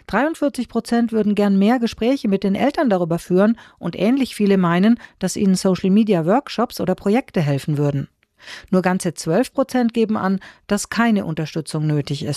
43% würden gern mehr Gespräche mit den Eltern darüber führen und ähnlich viele meinen, dass ihnen Social-Media-Workshops oder Projekte helfen würden. Nur ganze 12% geben an, dass keine Unterstützung nötig ist.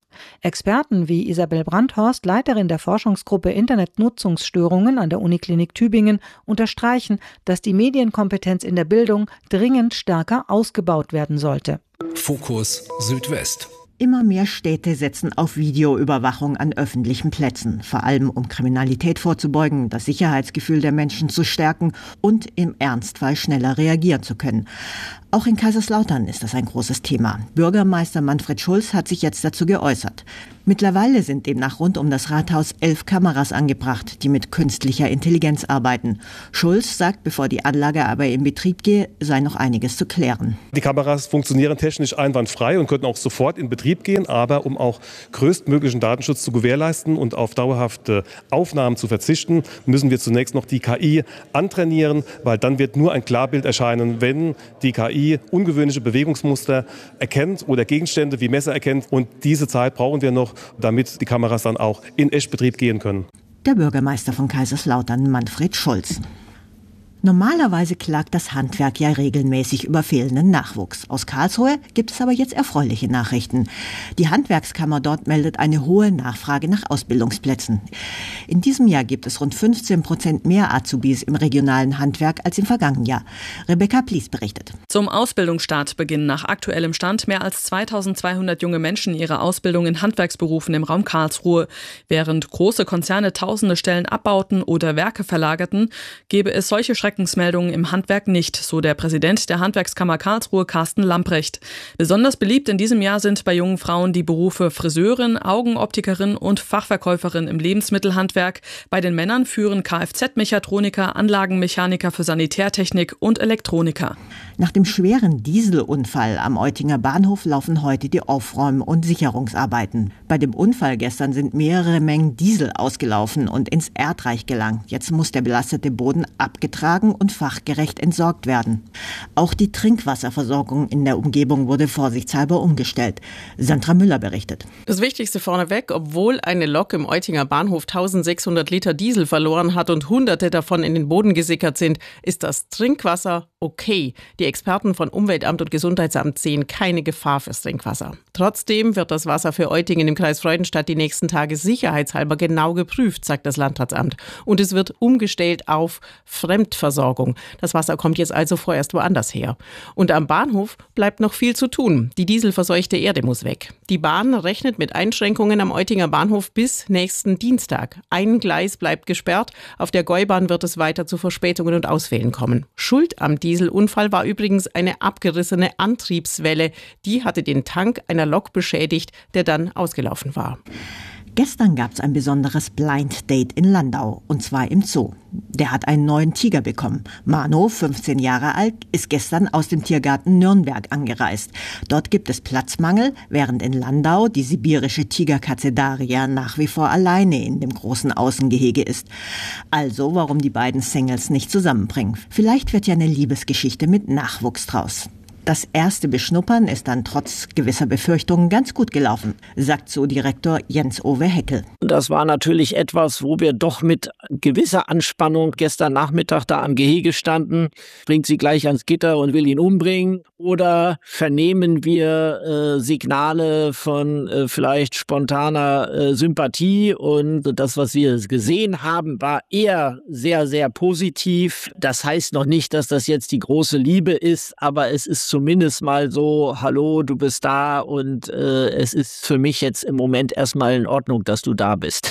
Experten wie Isabel Brandhorst, Leiterin der Forschungsgruppe Internetnutzungsstörungen an der Uniklinik Tübingen, unterstreichen, dass die Medienkompetenz in der Bildung dringend stärker ausgebaut werden sollte. Fokus Südwest. Immer mehr Städte setzen auf Videoüberwachung an öffentlichen Plätzen, vor allem um Kriminalität vorzubeugen, das Sicherheitsgefühl der Menschen zu stärken und im Ernstfall schneller reagieren zu können. Auch in Kaiserslautern ist das ein großes Thema. Bürgermeister Manfred Schulz hat sich jetzt dazu geäußert. Mittlerweile sind demnach rund um das Rathaus 11 Kameras angebracht, die mit künstlicher Intelligenz arbeiten. Schulz sagt, bevor die Anlage aber in Betrieb gehe, sei noch einiges zu klären. Die Kameras funktionieren technisch einwandfrei und könnten auch sofort in Betrieb gehen, aber um auch größtmöglichen Datenschutz zu gewährleisten und auf dauerhafte Aufnahmen zu verzichten, müssen wir zunächst noch die KI antrainieren, weil dann wird nur ein Klarbild erscheinen, wenn die KI ungewöhnliche Bewegungsmuster erkennt oder Gegenstände wie Messer erkennt. Und diese Zeit brauchen wir noch, damit die Kameras dann auch in Echtbetrieb gehen können. Der Bürgermeister von Kaiserslautern, Manfred Schulz. Normalerweise klagt das Handwerk ja regelmäßig über fehlenden Nachwuchs. Aus Karlsruhe gibt es aber jetzt erfreuliche Nachrichten. Die Handwerkskammer dort meldet eine hohe Nachfrage nach Ausbildungsplätzen. In diesem Jahr gibt es rund 15% mehr Azubis im regionalen Handwerk als im vergangenen Jahr. Rebecca Plies berichtet. Zum Ausbildungsstart beginnen nach aktuellem Stand mehr als 2200 junge Menschen ihre Ausbildung in Handwerksberufen im Raum Karlsruhe. Während große Konzerne tausende Stellen abbauten oder Werke verlagerten, gäbe es solche Schreckensmeldungen im Handwerk nicht, so der Präsident der Handwerkskammer Karlsruhe, Carsten Lamprecht. Besonders beliebt in diesem Jahr sind bei jungen Frauen die Berufe Friseurin, Augenoptikerin und Fachverkäuferin im Lebensmittelhandwerk. Bei den Männern führen Kfz-Mechatroniker, Anlagenmechaniker für Sanitärtechnik und Elektroniker. Nach dem schweren Dieselunfall am Eutinger Bahnhof laufen heute die Aufräum- und Sicherungsarbeiten. Bei dem Unfall gestern sind mehrere Mengen Diesel ausgelaufen und ins Erdreich gelangt. Jetzt muss der belastete Boden abgetragen und fachgerecht entsorgt werden. Auch die Trinkwasserversorgung in der Umgebung wurde vorsichtshalber umgestellt. Sandra Müller berichtet. Das Wichtigste vorneweg: Obwohl eine Lok im Eutinger Bahnhof 1600 Liter Diesel verloren hat und Hunderte davon in den Boden gesickert sind, ist das Trinkwasser okay. Die Experten von Umweltamt und Gesundheitsamt sehen keine Gefahr fürs Trinkwasser. Trotzdem wird das Wasser für Eutingen im Kreis Freudenstadt die nächsten Tage sicherheitshalber genau geprüft, sagt das Landratsamt. Und es wird umgestellt auf Fremdversorgung. Das Wasser kommt jetzt also vorerst woanders her. Und am Bahnhof bleibt noch viel zu tun. Die dieselverseuchte Erde muss weg. Die Bahn rechnet mit Einschränkungen am Eutinger Bahnhof bis nächsten Dienstag. Ein Gleis bleibt gesperrt. Auf der Gäubahn wird es weiter zu Verspätungen und Ausfällen kommen. Schuld am Dieselunfall war übrigens eine abgerissene Antriebswelle. Die hatte den Tank einer Lok beschädigt, der dann ausgelaufen war. Gestern gab es ein besonderes Blind Date in Landau, und zwar im Zoo. Der hat einen neuen Tiger bekommen. Mano, 15 Jahre alt, ist gestern aus dem Tiergarten Nürnberg angereist. Dort gibt es Platzmangel, während in Landau die sibirische Tigerkatze Daria nach wie vor alleine in dem großen Außengehege ist. Also, warum die beiden Singles nicht zusammenbringen? Vielleicht wird ja eine Liebesgeschichte mit Nachwuchs draus. Das erste Beschnuppern ist dann trotz gewisser Befürchtungen ganz gut gelaufen, sagt Zoodirektor Jens-Ove Heckel. Das war natürlich etwas, wo wir doch mit gewisser Anspannung gestern Nachmittag da am Gehege standen. Bringt sie gleich ans Gitter und will ihn umbringen? Oder vernehmen wir Signale von vielleicht spontaner Sympathie? Und das, was wir gesehen haben, war eher sehr, sehr positiv. Das heißt noch nicht, dass das jetzt die große Liebe ist, aber es ist zumindest mal so: Hallo, du bist da, und es ist für mich jetzt im Moment erstmal in Ordnung, dass du da bist.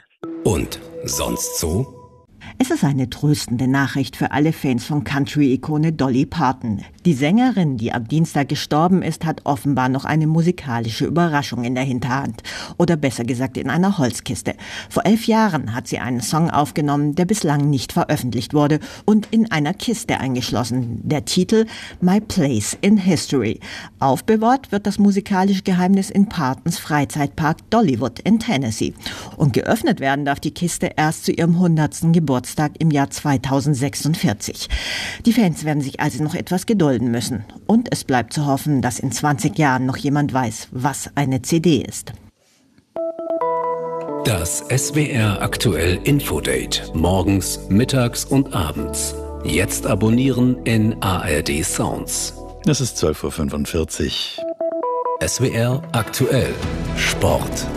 Und sonst so? Es ist eine tröstende Nachricht für alle Fans von Country-Ikone Dolly Parton. Die Sängerin, die am Dienstag gestorben ist, hat offenbar noch eine musikalische Überraschung in der Hinterhand. Oder besser gesagt in einer Holzkiste. Vor 11 Jahren hat sie einen Song aufgenommen, der bislang nicht veröffentlicht wurde, und in einer Kiste eingeschlossen. Der Titel My Place in History. Aufbewahrt wird das musikalische Geheimnis in Partons Freizeitpark Dollywood in Tennessee. Und geöffnet werden darf die Kiste erst zu ihrem 100. Geburtstag im Jahr 2046. Die Fans werden sich also noch etwas gedulden müssen. Und es bleibt zu hoffen, dass in 20 Jahren noch jemand weiß, was eine CD ist. Das SWR aktuell Infodate. Morgens, mittags und abends. Jetzt abonnieren in ARD Sounds. Es ist 12:45 Uhr. SWR aktuell. Sport.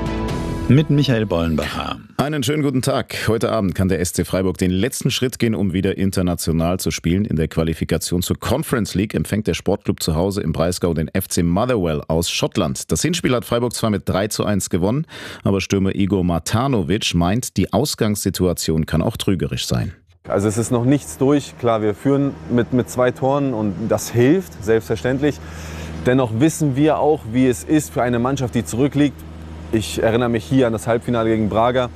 Mit Michael Bollenbacher. Einen schönen guten Tag. Heute Abend kann der SC Freiburg den letzten Schritt gehen, um wieder international zu spielen. In der Qualifikation zur Conference League empfängt der Sportclub zu Hause im Breisgau den FC Motherwell aus Schottland. Das Hinspiel hat Freiburg zwar mit 3:1 gewonnen, aber Stürmer Igor Matanovic meint, die Ausgangssituation kann auch trügerisch sein. Also es ist noch nichts durch. Klar, wir führen mit 2 Toren und das hilft, selbstverständlich. Dennoch wissen wir auch, wie es ist für eine Mannschaft, die zurückliegt. Ich erinnere mich hier an das Halbfinale gegen Braga.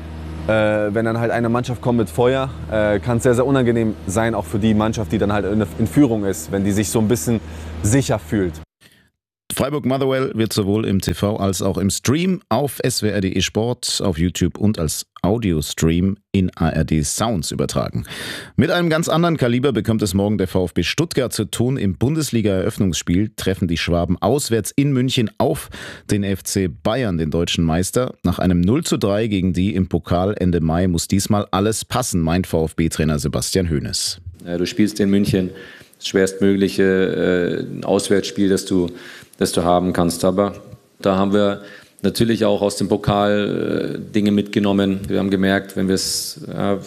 Wenn dann halt eine Mannschaft kommt mit Feuer, kann es sehr, sehr unangenehm sein, auch für die Mannschaft, die dann halt in Führung ist, wenn die sich so ein bisschen sicher fühlt. Freiburg Motherwell wird sowohl im TV als auch im Stream auf swr.de Sport, auf YouTube und als Audiostream in ARD Sounds übertragen. Mit einem ganz anderen Kaliber bekommt es morgen der VfB Stuttgart zu tun. Im Bundesliga-Eröffnungsspiel treffen die Schwaben auswärts in München auf den FC Bayern, den deutschen Meister. Nach einem 0:3 gegen die im Pokal Ende Mai muss diesmal alles passen, meint VfB-Trainer Sebastian Hoeneß. Du spielst in München das schwerstmögliche Auswärtsspiel, das du haben kannst. Aber da haben wir natürlich auch aus dem Pokal Dinge mitgenommen. Wir haben gemerkt, wenn wir es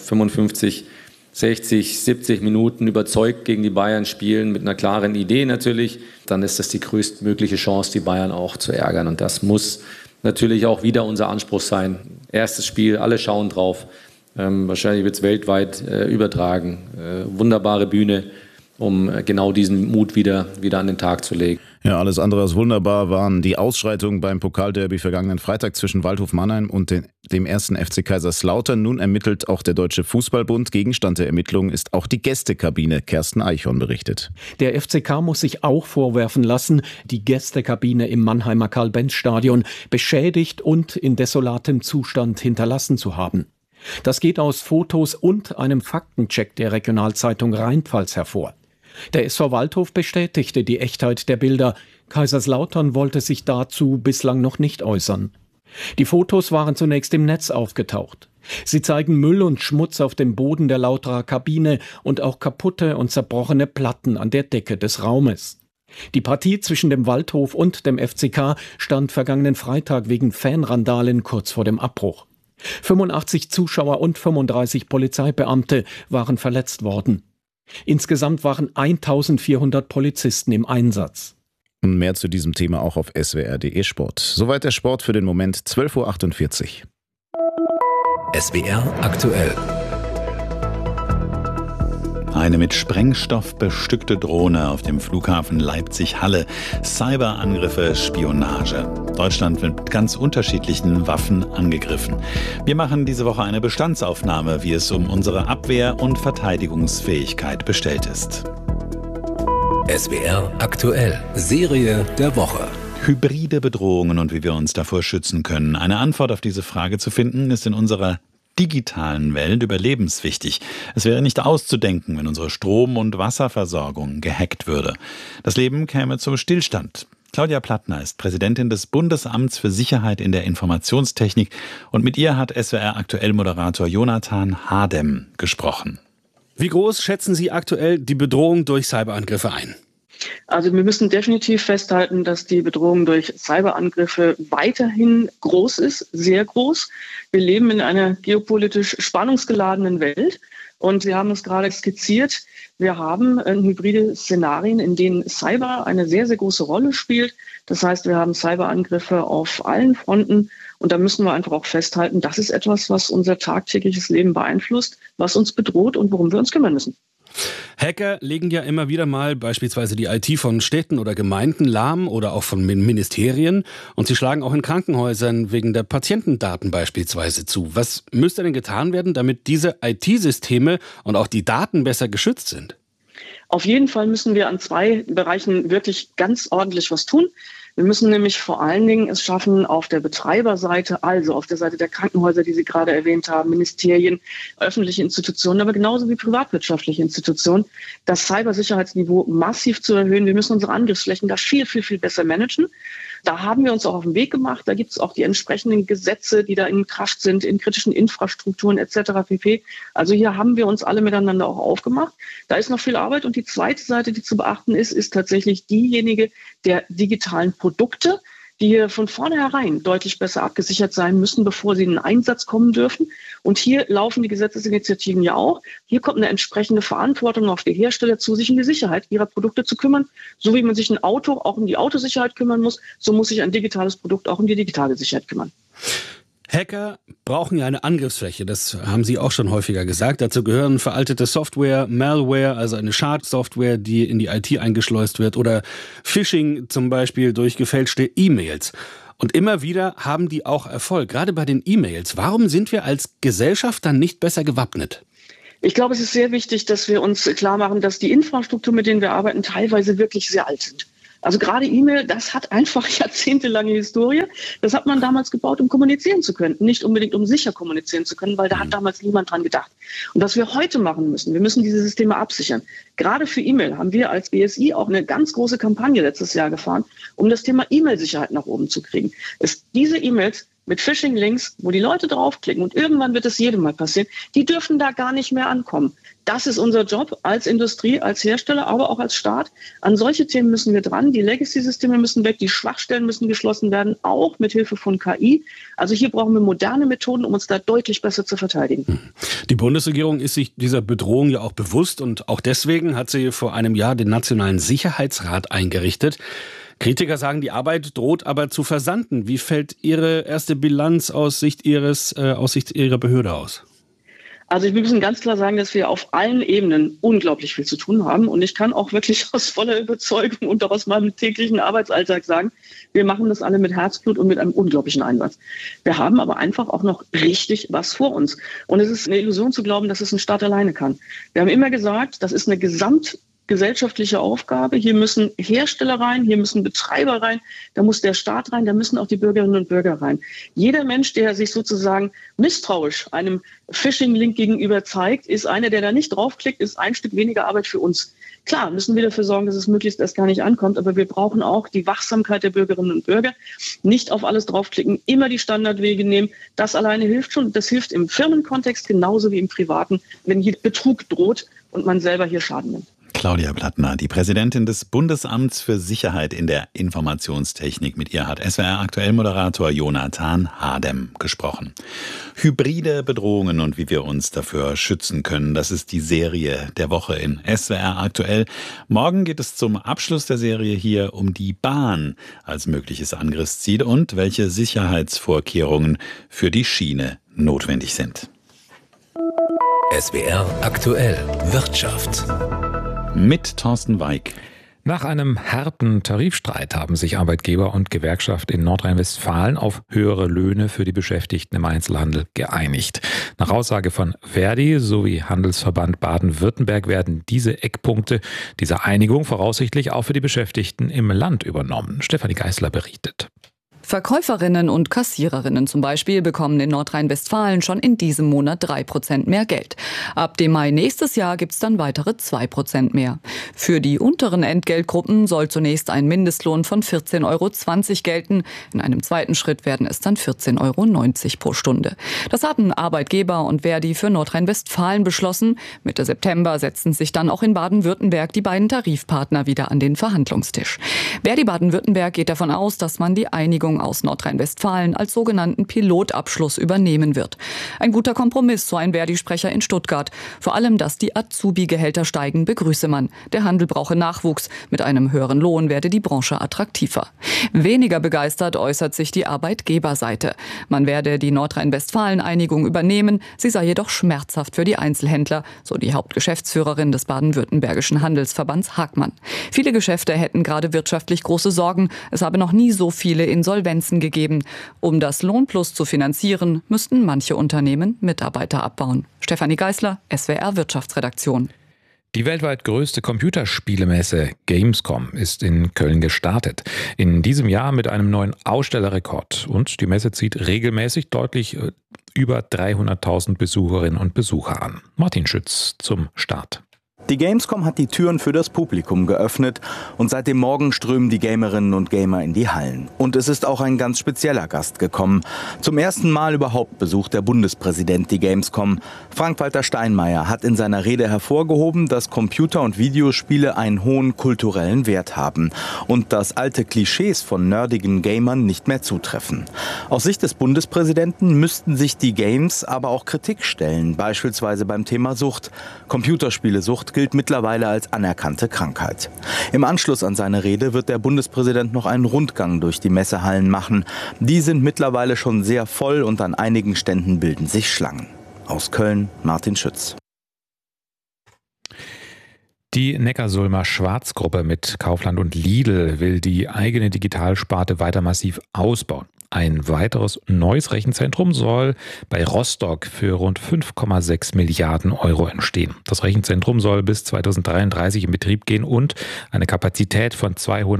55, 60, 70 Minuten überzeugt gegen die Bayern spielen, mit einer klaren Idee natürlich, dann ist das die größtmögliche Chance, die Bayern auch zu ärgern. Und das muss natürlich auch wieder unser Anspruch sein. Erstes Spiel, alle schauen drauf. Wahrscheinlich wird es weltweit übertragen. Wunderbare Bühne, um genau diesen Mut wieder an den Tag zu legen. Ja, alles andere als wunderbar waren die Ausschreitungen beim Pokalderby vergangenen Freitag zwischen Waldhof Mannheim und dem 1. FC Kaiserslautern. Nun ermittelt auch der Deutsche Fußballbund. Gegenstand der Ermittlungen ist auch die Gästekabine. Kersten Eichhorn berichtet. Der FCK muss sich auch vorwerfen lassen, die Gästekabine im Mannheimer Karl-Benz-Stadion beschädigt und in desolatem Zustand hinterlassen zu haben. Das geht aus Fotos und einem Faktencheck der Regionalzeitung Rheinpfalz hervor. Der SV Waldhof bestätigte die Echtheit der Bilder. Kaiserslautern wollte sich dazu bislang noch nicht äußern. Die Fotos waren zunächst im Netz aufgetaucht. Sie zeigen Müll und Schmutz auf dem Boden der Lauterer Kabine und auch kaputte und zerbrochene Platten an der Decke des Raumes. Die Partie zwischen dem Waldhof und dem FCK stand vergangenen Freitag wegen Fanrandalen kurz vor dem Abbruch. 85 Zuschauer und 35 Polizeibeamte waren verletzt worden. Insgesamt waren 1400 Polizisten im Einsatz. Und mehr zu diesem Thema auch auf swr.de Sport. Soweit der Sport für den Moment, 12:48 Uhr. SWR aktuell. Eine mit Sprengstoff bestückte Drohne auf dem Flughafen Leipzig-Halle. Cyberangriffe, Spionage. Deutschland wird mit ganz unterschiedlichen Waffen angegriffen. Wir machen diese Woche eine Bestandsaufnahme, wie es um unsere Abwehr- und Verteidigungsfähigkeit bestellt ist. SWR aktuell. Serie der Woche. Hybride Bedrohungen und wie wir uns davor schützen können. Eine Antwort auf diese Frage zu finden, ist in unserer digitalen Welt überlebenswichtig. Es wäre nicht auszudenken, wenn unsere Strom- und Wasserversorgung gehackt würde. Das Leben käme zum Stillstand. Claudia Plattner ist Präsidentin des Bundesamts für Sicherheit in der Informationstechnik und mit ihr hat SWR aktuell Moderator Jonathan Hadem gesprochen. Wie groß schätzen Sie aktuell die Bedrohung durch Cyberangriffe ein? Also wir müssen definitiv festhalten, dass die Bedrohung durch Cyberangriffe weiterhin groß ist, sehr groß. Wir leben in einer geopolitisch spannungsgeladenen Welt und Sie haben es gerade skizziert. Wir haben hybride Szenarien, in denen Cyber eine sehr, sehr große Rolle spielt. Das heißt, wir haben Cyberangriffe auf allen Fronten und da müssen wir einfach auch festhalten, das ist etwas, was unser tagtägliches Leben beeinflusst, was uns bedroht und worum wir uns kümmern müssen. Hacker legen ja immer wieder mal beispielsweise die IT von Städten oder Gemeinden lahm oder auch von Ministerien und sie schlagen auch in Krankenhäusern wegen der Patientendaten beispielsweise zu. Was müsste denn getan werden, damit diese IT-Systeme und auch die Daten besser geschützt sind? Auf jeden Fall müssen wir an 2 Bereichen wirklich ganz ordentlich was tun. Wir müssen nämlich vor allen Dingen es schaffen, auf der Betreiberseite, also auf der Seite der Krankenhäuser, die Sie gerade erwähnt haben, Ministerien, öffentliche Institutionen, aber genauso wie privatwirtschaftliche Institutionen, das Cybersicherheitsniveau massiv zu erhöhen. Wir müssen unsere Angriffsflächen da viel, viel, viel besser managen. Da haben wir uns auch auf den Weg gemacht. Da gibt es auch die entsprechenden Gesetze, die da in Kraft sind, in kritischen Infrastrukturen etc. pp. Also hier haben wir uns alle miteinander auch aufgemacht. Da ist noch viel Arbeit. Und die zweite Seite, die zu beachten ist, ist tatsächlich diejenige der digitalen Produkte. die hier von vornherein deutlich besser abgesichert sein müssen, bevor sie in den Einsatz kommen dürfen. Und hier laufen die Gesetzesinitiativen ja auch. Hier kommt eine entsprechende Verantwortung auf die Hersteller zu, sich um die Sicherheit ihrer Produkte zu kümmern. So wie man sich ein Auto auch um die Autosicherheit kümmern muss, so muss sich ein digitales Produkt auch um die digitale Sicherheit kümmern. Hacker brauchen ja eine Angriffsfläche, das haben Sie auch schon häufiger gesagt. Dazu gehören veraltete Software, Malware, also eine Schadsoftware, die in die IT eingeschleust wird, oder Phishing zum Beispiel durch gefälschte E-Mails. Und immer wieder haben die auch Erfolg, gerade bei den E-Mails. Warum sind wir als Gesellschaft dann nicht besser gewappnet? Ich glaube, es ist sehr wichtig, dass wir uns klar machen, dass die Infrastruktur, mit denen wir arbeiten, teilweise wirklich sehr alt sind. Also gerade E-Mail, das hat einfach jahrzehntelange Historie. Das hat man damals gebaut, um kommunizieren zu können, nicht unbedingt um sicher kommunizieren zu können, weil da hat damals niemand dran gedacht. Und was wir heute machen müssen, wir müssen diese Systeme absichern. Gerade für E-Mail haben wir als BSI auch eine ganz große Kampagne letztes Jahr gefahren, um das Thema E-Mail-Sicherheit nach oben zu kriegen. Diese E-Mails mit Phishing-Links, wo die Leute draufklicken und irgendwann wird es jedem Mal passieren, die dürfen da gar nicht mehr ankommen. Das ist unser Job als Industrie, als Hersteller, aber auch als Staat. An solche Themen müssen wir dran. Die Legacy-Systeme müssen weg, die Schwachstellen müssen geschlossen werden, auch mit Hilfe von KI. Also hier brauchen wir moderne Methoden, um uns da deutlich besser zu verteidigen. Die Bundesregierung ist sich dieser Bedrohung ja auch bewusst und auch deswegen hat sie vor einem Jahr den Nationalen Sicherheitsrat eingerichtet. Kritiker sagen, die Arbeit droht aber zu versanden. Wie fällt Ihre erste Bilanz aus Sicht Ihrer Behörde aus? Also wir müssen ganz klar sagen, dass wir auf allen Ebenen unglaublich viel zu tun haben. Und ich kann auch wirklich aus voller Überzeugung und auch aus meinem täglichen Arbeitsalltag sagen, wir machen das alle mit Herzblut und mit einem unglaublichen Einsatz. Wir haben aber einfach auch noch richtig was vor uns. Und es ist eine Illusion zu glauben, dass es ein Staat alleine kann. Wir haben immer gesagt, das ist eine gesamtgesellschaftliche Aufgabe. Hier müssen Hersteller rein, hier müssen Betreiber rein, da muss der Staat rein, da müssen auch die Bürgerinnen und Bürger rein. Jeder Mensch, der sich sozusagen misstrauisch einem Phishing-Link gegenüber zeigt, ist einer, der da nicht draufklickt, ist ein Stück weniger Arbeit für uns. Klar, müssen wir dafür sorgen, dass es möglichst erst gar nicht ankommt, aber wir brauchen auch die Wachsamkeit der Bürgerinnen und Bürger. Nicht auf alles draufklicken, immer die Standardwege nehmen. Das alleine hilft schon. Das hilft im Firmenkontext genauso wie im privaten, wenn hier Betrug droht und man selber hier Schaden nimmt. Claudia Plattner, die Präsidentin des Bundesamts für Sicherheit in der Informationstechnik. Mit ihr hat SWR-Aktuell-Moderator Jonathan Hadem gesprochen. Hybride Bedrohungen und wie wir uns dafür schützen können, das ist die Serie der Woche in SWR Aktuell. Morgen geht es zum Abschluss der Serie hier um die Bahn als mögliches Angriffsziel und welche Sicherheitsvorkehrungen für die Schiene notwendig sind. SWR Aktuell Wirtschaft. Mit Thorsten Weig. Nach einem harten Tarifstreit haben sich Arbeitgeber und Gewerkschaft in Nordrhein-Westfalen auf höhere Löhne für die Beschäftigten im Einzelhandel geeinigt. Nach Aussage von Verdi sowie Handelsverband Baden-Württemberg werden diese Eckpunkte dieser Einigung voraussichtlich auch für die Beschäftigten im Land übernommen. Stefanie Geisler berichtet. Verkäuferinnen und Kassiererinnen zum Beispiel bekommen in Nordrhein-Westfalen schon in diesem Monat 3% mehr Geld. Ab dem Mai nächstes Jahr gibt's dann weitere 2% mehr. Für die unteren Entgeltgruppen soll zunächst ein Mindestlohn von 14,20 € gelten. In einem zweiten Schritt werden es dann 14,90 € pro Stunde. Das hatten Arbeitgeber und Verdi für Nordrhein-Westfalen beschlossen. Mitte September setzten sich dann auch in Baden-Württemberg die beiden Tarifpartner wieder an den Verhandlungstisch. Verdi Baden-Württemberg geht davon aus, dass man die Einigung aus Nordrhein-Westfalen als sogenannten Pilotabschluss übernehmen wird. Ein guter Kompromiss, so ein Verdi-Sprecher in Stuttgart. Vor allem, dass die Azubi-Gehälter steigen, begrüße man. Der Handel brauche Nachwuchs. Mit einem höheren Lohn werde die Branche attraktiver. Weniger begeistert äußert sich die Arbeitgeberseite. Man werde die Nordrhein-Westfalen-Einigung übernehmen. Sie sei jedoch schmerzhaft für die Einzelhändler, so die Hauptgeschäftsführerin des baden-württembergischen Handelsverbands Hagmann. Viele Geschäfte hätten gerade wirtschaftlich große Sorgen. Es habe noch nie so viele Insolvenzen gegeben. Um das Lohnplus zu finanzieren, müssten manche Unternehmen Mitarbeiter abbauen. Stefanie Geisler, SWR Wirtschaftsredaktion. Die weltweit größte Computerspielemesse Gamescom ist in Köln gestartet. In diesem Jahr mit einem neuen Ausstellerrekord. Und die Messe zieht regelmäßig deutlich über 300.000 Besucherinnen und Besucher an. Martin Schütz zum Start. Die Gamescom hat die Türen für das Publikum geöffnet und seit dem Morgen strömen die Gamerinnen und Gamer in die Hallen. Und es ist auch ein ganz spezieller Gast gekommen. Zum ersten Mal überhaupt besucht der Bundespräsident die Gamescom. Frank-Walter Steinmeier hat in seiner Rede hervorgehoben, dass Computer- und Videospiele einen hohen kulturellen Wert haben und dass alte Klischees von nerdigen Gamern nicht mehr zutreffen. Aus Sicht des Bundespräsidenten müssten sich die Games aber auch Kritik stellen, beispielsweise beim Thema Sucht. Computerspielesucht gilt mittlerweile als anerkannte Krankheit. Im Anschluss an seine Rede wird der Bundespräsident noch einen Rundgang durch die Messehallen machen. Die sind mittlerweile schon sehr voll und an einigen Ständen bilden sich Schlangen. Aus Köln, Martin Schütz. Die Neckarsulmer Schwarz-Gruppe mit Kaufland und Lidl will die eigene Digitalsparte weiter massiv ausbauen. Ein weiteres neues Rechenzentrum soll bei Rostock für rund 5,6 Milliarden Euro entstehen. Das Rechenzentrum soll bis 2033 in Betrieb gehen und eine Kapazität von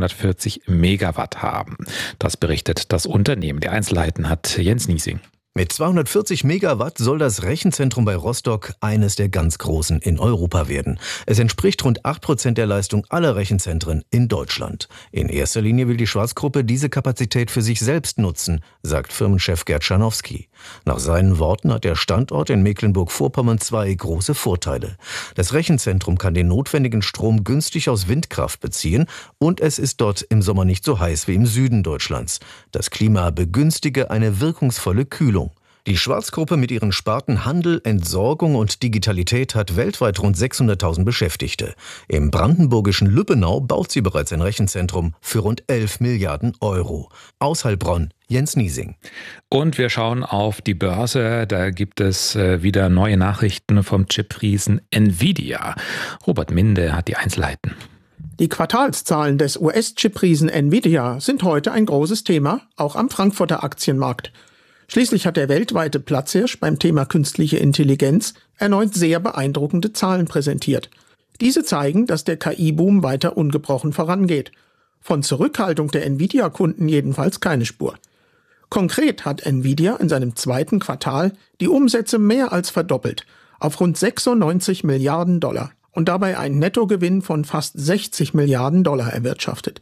240 Megawatt haben. Das berichtet das Unternehmen. Die Einzelheiten hat Jens Niesing. Mit 240 Megawatt soll das Rechenzentrum bei Rostock eines der ganz großen in Europa werden. Es entspricht rund 8% der Leistung aller Rechenzentren in Deutschland. In erster Linie will die Schwarz-Gruppe diese Kapazität für sich selbst nutzen, sagt Firmenchef Gerd Scharnowski. Nach seinen Worten hat der Standort in Mecklenburg-Vorpommern zwei große Vorteile. Das Rechenzentrum kann den notwendigen Strom günstig aus Windkraft beziehen und es ist dort im Sommer nicht so heiß wie im Süden Deutschlands. Das Klima begünstige eine wirkungsvolle Kühlung. Die Schwarz-Gruppe mit ihren Sparten Handel, Entsorgung und Digitalität hat weltweit rund 600.000 Beschäftigte. Im brandenburgischen Lübbenau baut sie bereits ein Rechenzentrum für rund 11 Milliarden Euro. Aus Heilbronn, Jens Niesing. Und wir schauen auf die Börse. Da gibt es wieder neue Nachrichten vom Chip-Riesen Nvidia. Robert Minde hat die Einzelheiten. Die Quartalszahlen des US-Chip-Riesen Nvidia sind heute ein großes Thema, auch am Frankfurter Aktienmarkt. Schließlich hat der weltweite Platzhirsch beim Thema künstliche Intelligenz erneut sehr beeindruckende Zahlen präsentiert. Diese zeigen, dass der KI-Boom weiter ungebrochen vorangeht. Von Zurückhaltung der Nvidia-Kunden jedenfalls keine Spur. Konkret hat Nvidia in seinem zweiten Quartal die Umsätze mehr als verdoppelt, auf rund 96 Milliarden Dollar und dabei einen Nettogewinn von fast 60 Milliarden Dollar erwirtschaftet.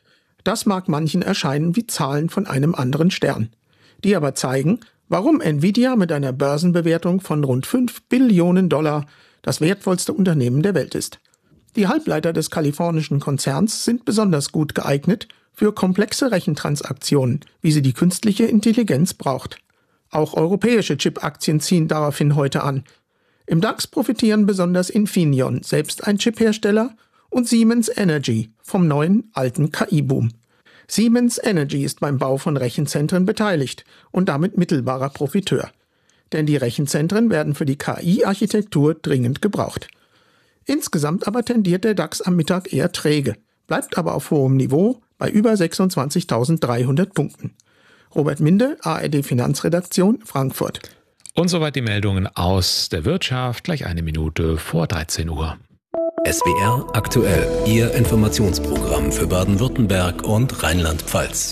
Das mag manchen erscheinen wie Zahlen von einem anderen Stern. Die aber zeigen, warum Nvidia mit einer Börsenbewertung von rund 5 Billionen Dollar das wertvollste Unternehmen der Welt ist. Die Halbleiter des kalifornischen Konzerns sind besonders gut geeignet für komplexe Rechentransaktionen, wie sie die künstliche Intelligenz braucht. Auch europäische Chip-Aktien ziehen daraufhin heute an. Im DAX profitieren besonders Infineon, selbst ein Chiphersteller, und Siemens Energy vom neuen alten KI-Boom. Siemens Energy ist beim Bau von Rechenzentren beteiligt und damit mittelbarer Profiteur. Denn die Rechenzentren werden für die KI-Architektur dringend gebraucht. Insgesamt aber tendiert der DAX am Mittag eher träge, bleibt aber auf hohem Niveau bei über 26.300 Punkten. Robert Minde, ARD Finanzredaktion, Frankfurt. Und soweit die Meldungen aus der Wirtschaft, gleich eine Minute vor 13 Uhr. SWR aktuell, Ihr Informationsprogramm für Baden-Württemberg und Rheinland-Pfalz.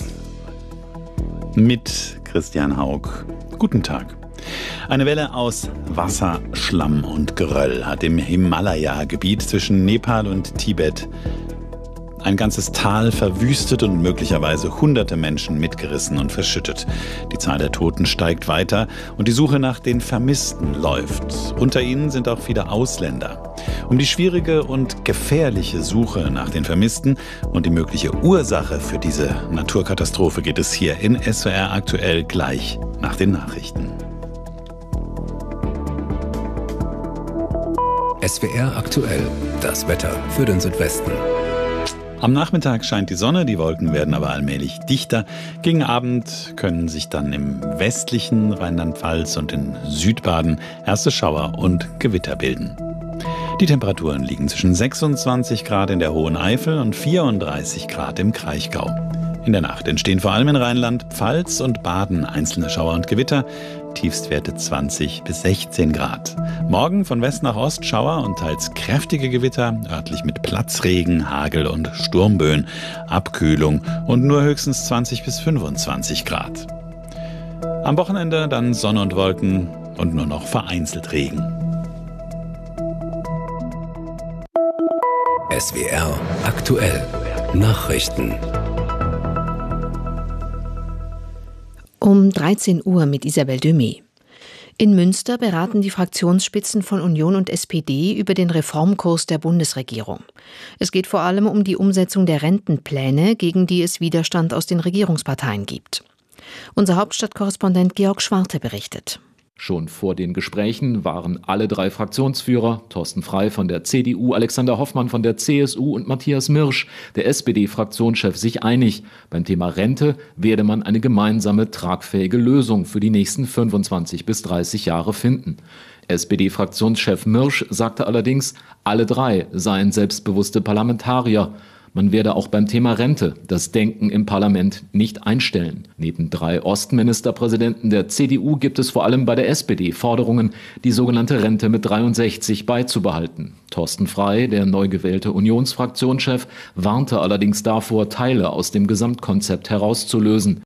Mit Christian Haug. Guten Tag. Eine Welle aus Wasser, Schlamm und Geröll hat im Himalaya-Gebiet zwischen Nepal und Tibet ein ganzes Tal verwüstet und möglicherweise hunderte Menschen mitgerissen und verschüttet. Die Zahl der Toten steigt weiter und die Suche nach den Vermissten läuft. Unter ihnen sind auch viele Ausländer. Um die schwierige und gefährliche Suche nach den Vermissten und die mögliche Ursache für diese Naturkatastrophe geht es hier in SWR aktuell gleich nach den Nachrichten. SWR aktuell, das Wetter für den Südwesten. Am Nachmittag scheint die Sonne, die Wolken werden aber allmählich dichter. Gegen Abend können sich dann im westlichen Rheinland-Pfalz und in Südbaden erste Schauer und Gewitter bilden. Die Temperaturen liegen zwischen 26 Grad in der Hohen Eifel und 34 Grad im Kraichgau. In der Nacht entstehen vor allem in Rheinland-Pfalz und Baden einzelne Schauer und Gewitter. Tiefstwerte 20 bis 16 Grad. Morgen von West nach Ost Schauer und teils kräftige Gewitter, örtlich mit Platzregen, Hagel und Sturmböen, Abkühlung und nur höchstens 20 bis 25 Grad. Am Wochenende dann Sonne und Wolken und nur noch vereinzelt Regen. SWR aktuell Nachrichten. Um 13 Uhr mit Isabel Demey. In Münster beraten die Fraktionsspitzen von Union und SPD über den Reformkurs der Bundesregierung. Es geht vor allem um die Umsetzung der Rentenpläne, gegen die es Widerstand aus den Regierungsparteien gibt. Unser Hauptstadtkorrespondent Georg Schwarte berichtet. Schon vor den Gesprächen waren alle drei Fraktionsführer, Thorsten Frey von der CDU, Alexander Hoffmann von der CSU und Matthias Mirsch, der SPD-Fraktionschef, sich einig. Beim Thema Rente werde man eine gemeinsame, tragfähige Lösung für die nächsten 25 bis 30 Jahre finden. SPD-Fraktionschef Mirsch sagte allerdings, alle drei seien selbstbewusste Parlamentarier. Man werde auch beim Thema Rente das Denken im Parlament nicht einstellen. Neben 3 Ostministerpräsidenten der CDU gibt es vor allem bei der SPD Forderungen, die sogenannte Rente mit 63 beizubehalten. Thorsten Frey, der neu gewählte Unionsfraktionschef, warnte allerdings davor, Teile aus dem Gesamtkonzept herauszulösen.